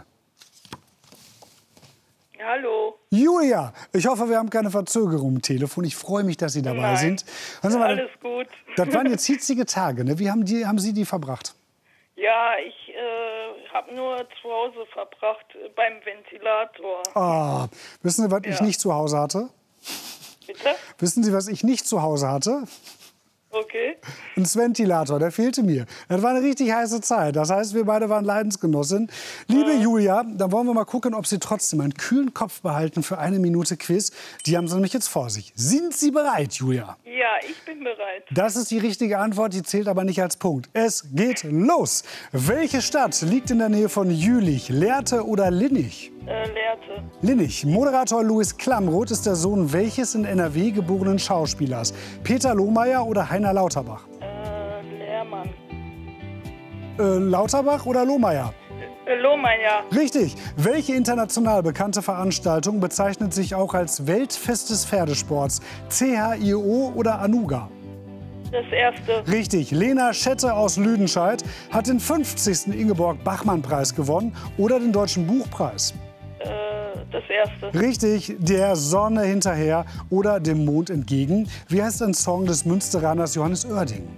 Speaker 19: Hallo.
Speaker 6: Julia, ich hoffe, wir haben keine Verzögerung im Telefon. Ich freue mich, dass Sie dabei sind. Also,
Speaker 19: alles gut.
Speaker 6: Das waren jetzt hitzige Tage. Ne? Wie haben Sie die verbracht?
Speaker 19: Ja, ich habe nur zu Hause verbracht beim Ventilator.
Speaker 6: Ah, wissen Sie, was ich nicht zu Hause hatte?
Speaker 19: Bitte?
Speaker 6: Wissen Sie, was ich nicht zu Hause hatte?
Speaker 19: Okay.
Speaker 6: Ein Ventilator, der fehlte mir. Das war eine richtig heiße Zeit. Das heißt, wir beide waren Leidensgenossinnen. Liebe Julia, dann wollen wir mal gucken, ob Sie trotzdem einen kühlen Kopf behalten für 1 Minute Quiz. Die haben Sie nämlich jetzt vor sich. Sind Sie bereit, Julia?
Speaker 19: Ja, ich bin bereit.
Speaker 6: Das ist die richtige Antwort, die zählt aber nicht als Punkt. Es geht los. Welche Stadt liegt in der Nähe von Jülich? Lehrte oder Linnich?
Speaker 19: Lehrte.
Speaker 6: Linnich. Moderator Louis Klamroth ist der Sohn welches in NRW geborenen Schauspielers? Peter Lohmeier oder Heiner Lauterbach?
Speaker 19: Lehrmann.
Speaker 6: Lauterbach oder Lohmeier?
Speaker 19: Lohmeier.
Speaker 6: Richtig. Welche international bekannte Veranstaltung bezeichnet sich auch als Weltfest des Pferdesports? CHIO oder Anuga?
Speaker 19: Das erste.
Speaker 6: Richtig. Lena Schette aus Lüdenscheid hat den 50. Ingeborg-Bachmann-Preis gewonnen oder den Deutschen Buchpreis.
Speaker 19: Das erste.
Speaker 6: Richtig. Der Sonne hinterher oder dem Mond entgegen. Wie heißt ein Song des Münsteraners Johannes Oerding?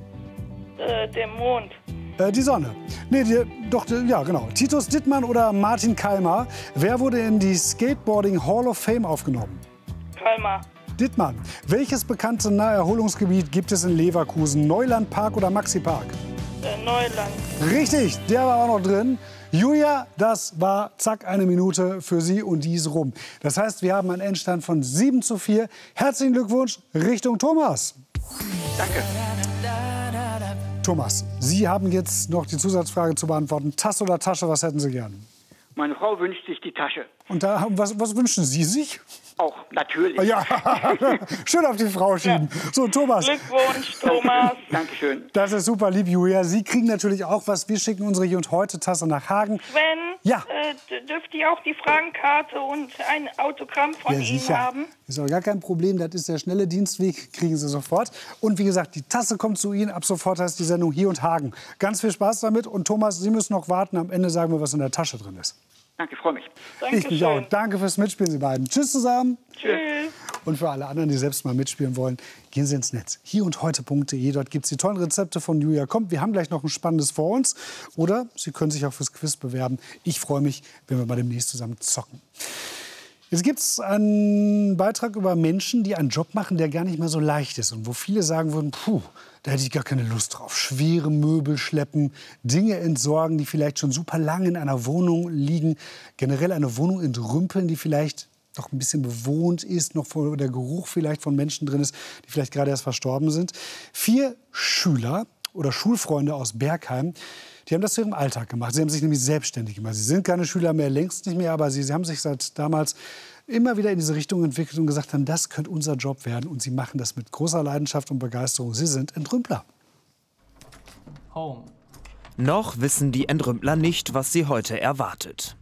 Speaker 19: Der Mond.
Speaker 6: Die Sonne. Nee, ja, genau. Titus Dittmann oder Martin Keimer. Wer wurde in die Skateboarding Hall of Fame aufgenommen?
Speaker 19: Keimer.
Speaker 6: Dittmann. Welches bekannte Naherholungsgebiet gibt es in Leverkusen? Neulandpark oder Maxi-Park?
Speaker 19: Neuland.
Speaker 6: Richtig, der war auch noch drin. Julia, das war zack 1 Minute für Sie und die ist rum. Das heißt, wir haben einen Endstand von 7:4. Herzlichen Glückwunsch Richtung Thomas.
Speaker 18: Danke.
Speaker 6: Thomas, Sie haben jetzt noch die Zusatzfrage zu beantworten. Tasse oder Tasche, was hätten Sie gern?
Speaker 18: Meine Frau wünscht sich die Tasche.
Speaker 6: Und da, was wünschen Sie sich?
Speaker 18: Auch, natürlich.
Speaker 6: Ja, schön auf die Frau schieben. Ja. So, Thomas.
Speaker 19: Glückwunsch, Thomas.
Speaker 18: Dankeschön.
Speaker 6: Das ist super lieb, Julia. Sie kriegen natürlich auch was. Wir schicken unsere Hier und Heute Tasse nach Hagen.
Speaker 19: Sven,
Speaker 6: ja.
Speaker 19: Dürfte ich auch die Fragenkarte und ein Autogramm von Ihnen haben?
Speaker 6: Ist auch gar kein Problem. Das ist der schnelle Dienstweg. Kriegen Sie sofort. Und wie gesagt, die Tasse kommt zu Ihnen. Ab sofort heißt die Sendung Hier und Hagen. Ganz viel Spaß damit. Und Thomas, Sie müssen noch warten. Am Ende sagen wir, was in der Tasche drin ist.
Speaker 18: Danke, freue mich.
Speaker 6: Ich mich auch. Danke fürs Mitspielen, Sie beiden. Tschüss zusammen.
Speaker 18: Tschüss.
Speaker 6: Und für alle anderen, die selbst mal mitspielen wollen, gehen Sie ins Netz. hierundheute.de. Dort gibt es die tollen Rezepte von Julia Komp. Wir haben gleich noch ein spannendes vor uns. Oder Sie können sich auch fürs Quiz bewerben. Ich freue mich, wenn wir mal demnächst zusammen zocken. Jetzt gibt es einen Beitrag über Menschen, die einen Job machen, der gar nicht mehr so leicht ist. Und wo viele sagen würden, puh, da hätte ich gar keine Lust drauf. Schwere Möbel schleppen, Dinge entsorgen, die vielleicht schon super lange in einer Wohnung liegen. Generell eine Wohnung entrümpeln, die vielleicht noch ein bisschen bewohnt ist, noch der Geruch vielleicht von Menschen drin ist, die vielleicht gerade erst verstorben sind. 4 Schüler oder Schulfreunde aus Bergheim, die haben das zu ihrem Alltag gemacht. Sie haben sich nämlich selbstständig gemacht. Sie sind keine Schüler mehr, längst nicht mehr, aber sie haben sich seit damals immer wieder in diese Richtung entwickelt und gesagt haben, das könnte unser Job werden. Und sie machen das mit großer Leidenschaft und Begeisterung. Sie sind Entrümpler.
Speaker 20: Home. Noch wissen die Entrümpler nicht, was sie heute erwartet.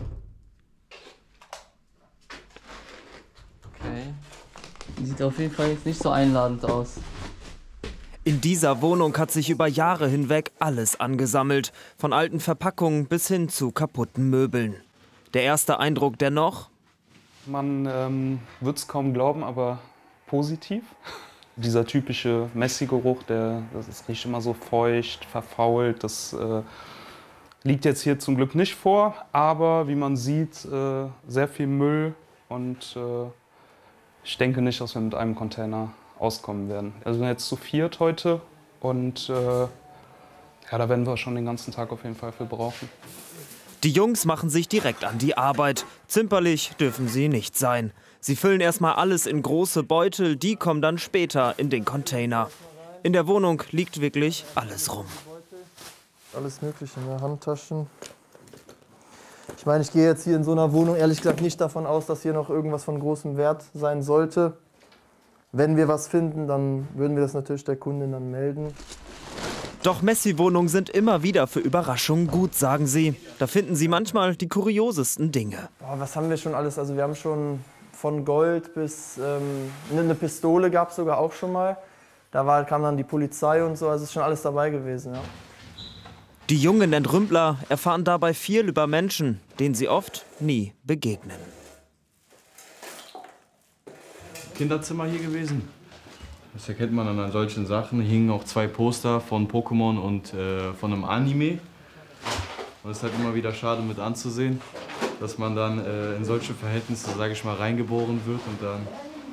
Speaker 21: Okay. Sieht auf jeden Fall jetzt nicht so einladend aus.
Speaker 20: In dieser Wohnung hat sich über Jahre hinweg alles angesammelt. Von alten Verpackungen bis hin zu kaputten Möbeln. Der erste Eindruck dennoch?
Speaker 22: Man wird es kaum glauben, aber positiv. Dieser typische Messi-Geruch, das riecht immer so feucht, verfault. Das liegt jetzt hier zum Glück nicht vor. Aber wie man sieht, sehr viel Müll. Und ich denke nicht, dass wir mit einem Container auskommen werden. Also wir sind jetzt zu 4 heute und ja, da werden wir schon den ganzen Tag auf jeden Fall für brauchen.
Speaker 20: Die Jungs machen sich direkt an die Arbeit. Zimperlich dürfen sie nicht sein. Sie füllen erstmal alles in große Beutel, die kommen dann später in den Container. In der Wohnung liegt wirklich alles rum.
Speaker 23: Alles Mögliche, in der Handtaschen. Ich meine, ich gehe jetzt hier in so einer Wohnung ehrlich gesagt nicht davon aus, dass hier noch irgendwas von großem Wert sein sollte. Wenn wir was finden, dann würden wir das natürlich der Kundin dann melden.
Speaker 20: Doch Messi-Wohnungen sind immer wieder für Überraschungen gut, sagen sie. Da finden sie manchmal die kuriosesten Dinge.
Speaker 23: Boah, was haben wir schon alles? Also wir haben schon von Gold bis eine Pistole gab es sogar auch schon mal. Da kam dann die Polizei und so, also ist schon alles dabei gewesen. Ja.
Speaker 20: Die jungen Entrümpler erfahren dabei viel über Menschen, denen sie oft nie begegnen.
Speaker 24: Kinderzimmer hier gewesen. Das erkennt man an solchen Sachen. Hier hingen auch 2 Poster von Pokémon und von einem Anime. Und es ist halt immer wieder schade mit anzusehen, dass man dann in solche Verhältnisse, sage ich mal, reingeboren wird. Und dann,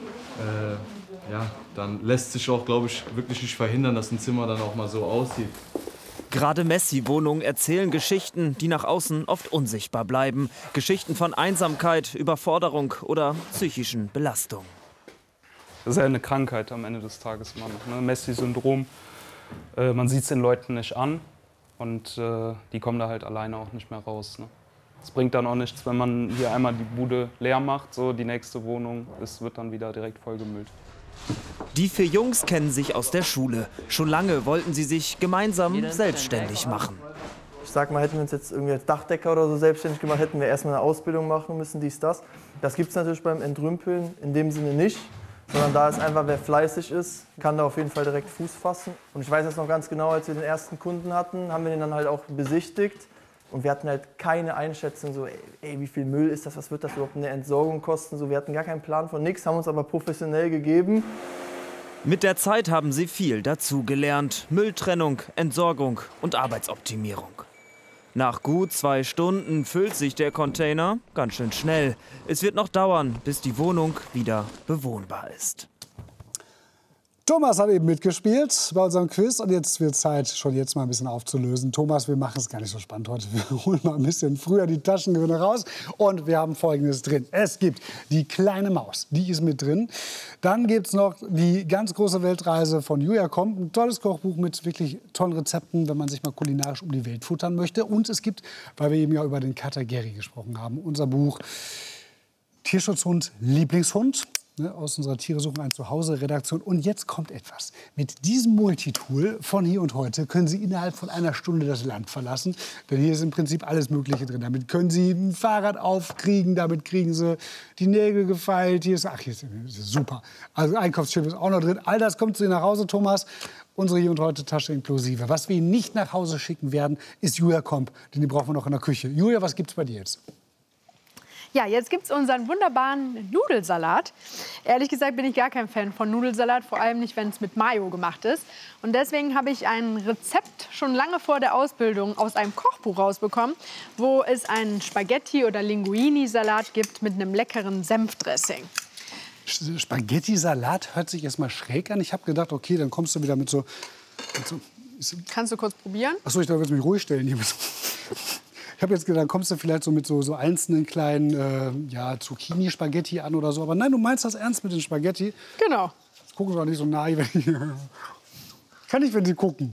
Speaker 24: ja, dann lässt sich auch, glaube ich, wirklich nicht verhindern, dass ein Zimmer dann auch mal so aussieht.
Speaker 20: Gerade Messi-Wohnungen erzählen Geschichten, die nach außen oft unsichtbar bleiben. Geschichten von Einsamkeit, Überforderung oder psychischen Belastungen.
Speaker 22: Das ist ja eine Krankheit am Ende des Tages, ne? Messi-Syndrom. Man sieht es den Leuten nicht an und die kommen da halt alleine auch nicht mehr raus. Ne? Es bringt dann auch nichts, wenn man hier einmal die Bude leer macht, so die nächste Wohnung, es wird dann wieder direkt vollgemüllt.
Speaker 20: Die 4 Jungs kennen sich aus der Schule. Schon lange wollten sie sich gemeinsam selbstständig machen.
Speaker 23: Ich sag mal, hätten wir uns jetzt irgendwie als Dachdecker oder so selbstständig gemacht, hätten wir erstmal eine Ausbildung machen müssen, dies, das. Das gibt es natürlich beim Entrümpeln in dem Sinne nicht. Sondern da ist einfach, wer fleißig ist, kann da auf jeden Fall direkt Fuß fassen. Und ich weiß jetzt noch ganz genau, als wir den ersten Kunden hatten, haben wir den dann halt auch besichtigt. Und wir hatten halt keine Einschätzung, so, ey, wie viel Müll ist das, was wird das überhaupt in der Entsorgung kosten? So, wir hatten gar keinen Plan von nichts, haben uns aber professionell gegeben.
Speaker 20: Mit der Zeit haben sie viel dazugelernt. Mülltrennung, Entsorgung und Arbeitsoptimierung. Nach gut 2 Stunden füllt sich der Container ganz schön schnell. Es wird noch dauern, bis die Wohnung wieder bewohnbar ist.
Speaker 6: Thomas hat eben mitgespielt bei unserem Quiz und jetzt wird Zeit, schon jetzt mal ein bisschen aufzulösen. Thomas, wir machen es gar nicht so spannend heute. Wir holen mal ein bisschen früher die Taschengewinne raus und wir haben Folgendes drin. Es gibt die kleine Maus, die ist mit drin. Dann gibt es noch die ganz große Weltreise von Julia Komp, ein tolles Kochbuch mit wirklich tollen Rezepten, wenn man sich mal kulinarisch um die Welt futtern möchte. Und es gibt, weil wir eben ja über den Kater Gary gesprochen haben, unser Buch Tierschutzhund, Lieblingshund. Aus unserer Tiere suchen ein Zuhause Redaktion. Und jetzt kommt etwas. Mit diesem Multitool von Hier und Heute können Sie innerhalb von einer Stunde das Land verlassen. Denn hier ist im Prinzip alles Mögliche drin. Damit können Sie ein Fahrrad aufkriegen, damit kriegen Sie die Nägel gefeilt. Hier ist super. Also Einkaufsschiff ist auch noch drin. All das kommt zu Ihnen nach Hause, Thomas. Unsere Hier und Heute Tasche inklusive. Was wir Ihnen nicht nach Hause schicken werden, ist Julia Komp. Denn die brauchen wir noch in der Küche. Julia, was gibt's bei dir jetzt?
Speaker 1: Ja, jetzt gibt es unseren wunderbaren Nudelsalat. Ehrlich gesagt bin ich gar kein Fan von Nudelsalat, vor allem nicht, wenn es mit Mayo gemacht ist. Und deswegen habe ich ein Rezept schon lange vor der Ausbildung aus einem Kochbuch rausbekommen, wo es einen Spaghetti- oder Linguini-Salat gibt mit einem leckeren Senfdressing.
Speaker 6: Spaghetti-Salat hört sich erst mal schräg an. Ich habe gedacht, okay, dann kommst du wieder mit so...
Speaker 1: Kannst du kurz probieren?
Speaker 6: Achso, ich darf jetzt mich ruhig stellen hier. Ich habe jetzt gedacht, dann kommst du vielleicht so mit so einzelnen kleinen Zucchini-Spaghetti an oder so. Aber nein, du meinst das ernst mit den Spaghetti?
Speaker 1: Genau.
Speaker 6: Jetzt gucken sie auch nicht so nah. Kann ich, wenn sie gucken.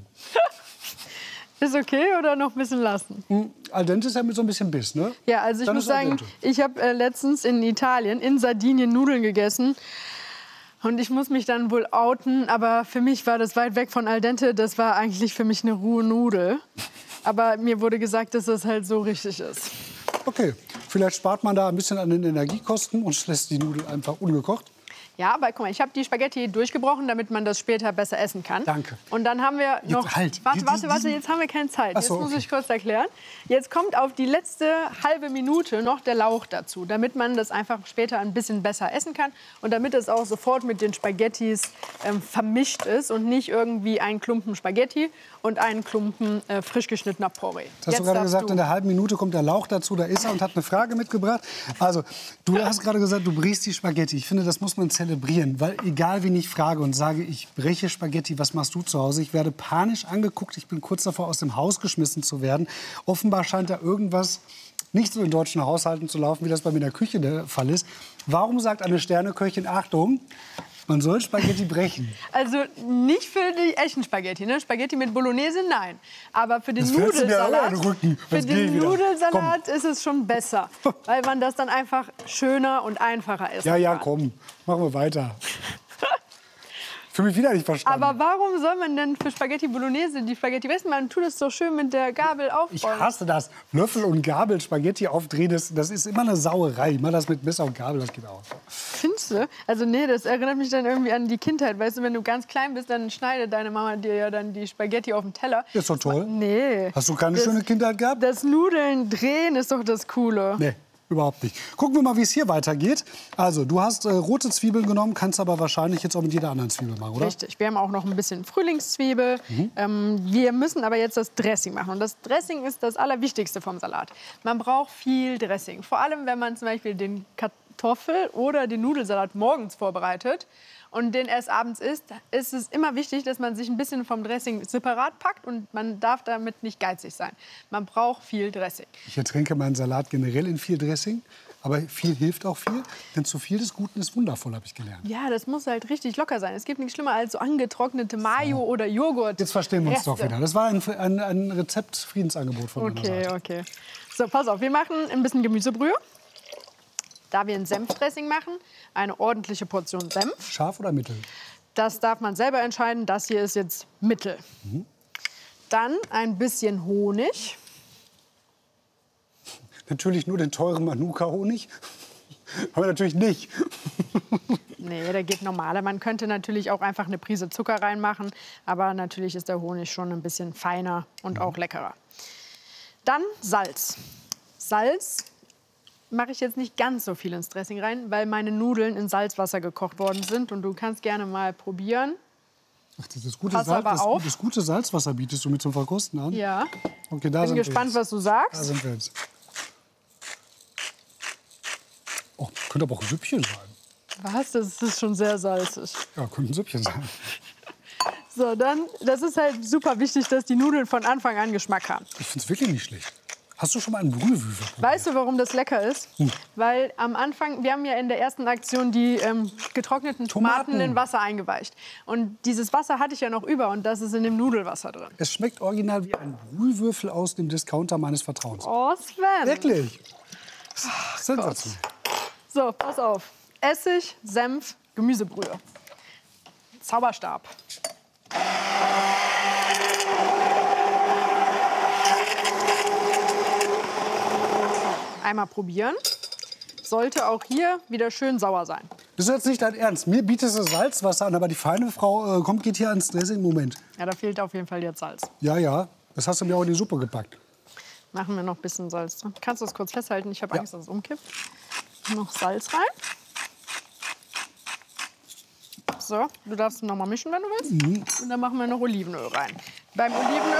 Speaker 1: Ist okay oder noch ein bisschen lassen?
Speaker 6: Al dente ist ja mit so ein bisschen Biss, ne?
Speaker 1: Ja, also ich muss sagen, ich habe letztens in Italien, in Sardinien, Nudeln gegessen. Und ich muss mich dann wohl outen, aber für mich war das weit weg von Al dente. Das war eigentlich für mich eine rohe Nudel. Aber mir wurde gesagt, dass das halt so richtig ist.
Speaker 6: Okay, vielleicht spart man da ein bisschen an den Energiekosten und lässt die Nudel einfach ungekocht.
Speaker 1: Ja, aber guck mal, ich habe die Spaghetti durchgebrochen, damit man das später besser essen kann.
Speaker 6: Danke.
Speaker 1: Und dann haben wir noch...
Speaker 6: Jetzt halt.
Speaker 1: Warte, jetzt haben wir keine Zeit.
Speaker 6: So,
Speaker 1: jetzt muss ich kurz erklären. Jetzt kommt auf die letzte halbe Minute noch der Lauch dazu, damit man das einfach später ein bisschen besser essen kann und damit es auch sofort mit den Spaghettis vermischt ist und nicht irgendwie ein Klumpen Spaghetti und ein Klumpen frisch geschnittener Porree.
Speaker 6: Das hast du gerade gesagt, in der halben Minute kommt der Lauch dazu, da ist er und hat eine Frage mitgebracht. Also, du hast gerade gesagt, du brichst die Spaghetti. Ich finde, das muss man zelebrieren, weil egal wen ich frage und sage, ich breche Spaghetti, was machst du zu Hause? Ich werde panisch angeguckt, ich bin kurz davor, aus dem Haus geschmissen zu werden. Offenbar scheint da irgendwas nicht so in deutschen Haushalten zu laufen, wie das bei mir in der Küche der Fall ist. Warum sagt eine Sterneköchin, Achtung, man soll Spaghetti brechen?
Speaker 1: Also nicht für die echten Spaghetti, ne? Spaghetti mit Bolognese, nein. Aber für den
Speaker 6: Das fällst du mir alle
Speaker 1: Nudelsalat,
Speaker 6: in den Rücken.
Speaker 1: für
Speaker 6: Jetzt geh
Speaker 1: den
Speaker 6: ich wieder.
Speaker 1: Nudelsalat ist es schon besser, weil man das dann einfach schöner und einfacher essen kann.
Speaker 6: Ja, komm, machen wir weiter. Für mich wieder nicht verstanden.
Speaker 1: Aber warum soll man denn für Spaghetti Bolognese die Spaghetti essen? Man tut es so schön mit der Gabel aufrollen.
Speaker 6: Ich hasse das. Löffel und Gabel Spaghetti aufdrehen, das ist immer eine Sauerei. Ich mach das mit Messer und Gabel, das geht auch.
Speaker 1: Findest du? Also nee, das erinnert mich dann irgendwie an die Kindheit. Weißt du, wenn du ganz klein bist, dann schneidet deine Mama dir ja dann die Spaghetti auf den Teller.
Speaker 6: Ist doch toll.
Speaker 1: Nee.
Speaker 6: Hast du keine schöne Kindheit gehabt?
Speaker 1: Das Nudeln drehen ist doch das Coole.
Speaker 6: Nee. Überhaupt nicht. Gucken wir mal, wie es hier weitergeht. Also, du hast rote Zwiebeln genommen, kannst aber wahrscheinlich jetzt auch mit jeder anderen Zwiebel machen, oder?
Speaker 1: Richtig. Wir haben auch noch ein bisschen Frühlingszwiebel. Wir müssen aber jetzt das Dressing machen. Und das Dressing ist das Allerwichtigste vom Salat. Man braucht viel Dressing. Vor allem, wenn man zum Beispiel den Kartoffel- oder den Nudelsalat morgens vorbereitet und den erst abends isst, ist es immer wichtig, dass man sich ein bisschen vom Dressing separat packt und man darf damit nicht geizig sein. Man braucht viel Dressing.
Speaker 6: Ich ertränke meinen Salat generell in viel Dressing, aber viel hilft auch viel, denn zu viel des Guten ist wundervoll, habe ich gelernt.
Speaker 1: Ja, das muss halt richtig locker sein. Es gibt nichts schlimmer als so angetrocknete Mayo oder Joghurt.
Speaker 6: Jetzt verstehen wir uns
Speaker 1: Reste.
Speaker 6: doch wieder. Das war ein Rezept-Friedensangebot von meiner Seite.
Speaker 1: Okay. So, pass auf, wir machen ein bisschen Gemüsebrühe. Da wir ein Senfdressing machen, eine ordentliche Portion Senf.
Speaker 6: Scharf oder mittel?
Speaker 1: Das darf man selber entscheiden. Das hier ist jetzt mittel. Dann ein bisschen Honig.
Speaker 6: Natürlich nur den teuren Manuka-Honig. Aber natürlich nicht.
Speaker 1: Nee, der geht normaler. Man könnte natürlich auch einfach eine Prise Zucker reinmachen. Aber natürlich ist der Honig schon ein bisschen feiner und auch leckerer. Dann Salz. Salz mache ich jetzt nicht ganz so viel ins Dressing rein, weil meine Nudeln in Salzwasser gekocht worden sind. Und du kannst gerne mal probieren.
Speaker 6: Ach, das gute Salzwasser bietest du mir zum Verkosten an?
Speaker 1: Ja.
Speaker 6: Okay, da
Speaker 1: Bin gespannt, was du sagst.
Speaker 6: Da sind wir jetzt. Oh, könnte aber auch ein Süppchen sein.
Speaker 1: Was? Das ist schon sehr salzig.
Speaker 6: Ja, könnte ein Süppchen sein.
Speaker 1: So, dann, das ist halt super wichtig, dass die Nudeln von Anfang an Geschmack haben.
Speaker 6: Ich finde es wirklich nicht schlecht. Hast du schon mal einen Brühlwürfel probiert?
Speaker 1: Weißt du, warum das lecker ist? Weil am Anfang, wir haben ja in der ersten Aktion die getrockneten Tomaten in Wasser eingeweicht. Und dieses Wasser hatte ich ja noch über und das ist in dem Nudelwasser drin.
Speaker 6: Es schmeckt original wie ein Brühlwürfel aus dem Discounter meines Vertrauens.
Speaker 1: Oh, Sven.
Speaker 6: Wirklich? Sensationell.
Speaker 1: So, pass auf. Essig, Senf, Gemüsebrühe. Zauberstab. Einmal probieren. Sollte auch hier wieder schön sauer sein.
Speaker 6: Das ist jetzt nicht dein Ernst. Mir bietest du Salzwasser an, aber die feine Frau geht hier ans Dressing. Moment.
Speaker 1: Ja, da fehlt auf jeden Fall jetzt Salz.
Speaker 6: Ja. Das hast du mir auch in die Suppe gepackt.
Speaker 1: Machen wir noch ein bisschen Salz drin. Kannst du das kurz festhalten? Ich habe Angst, dass es umkippt. Noch Salz rein. So, du darfst noch mal mischen, wenn du willst. Und dann machen wir noch Olivenöl rein. Beim Olivenöl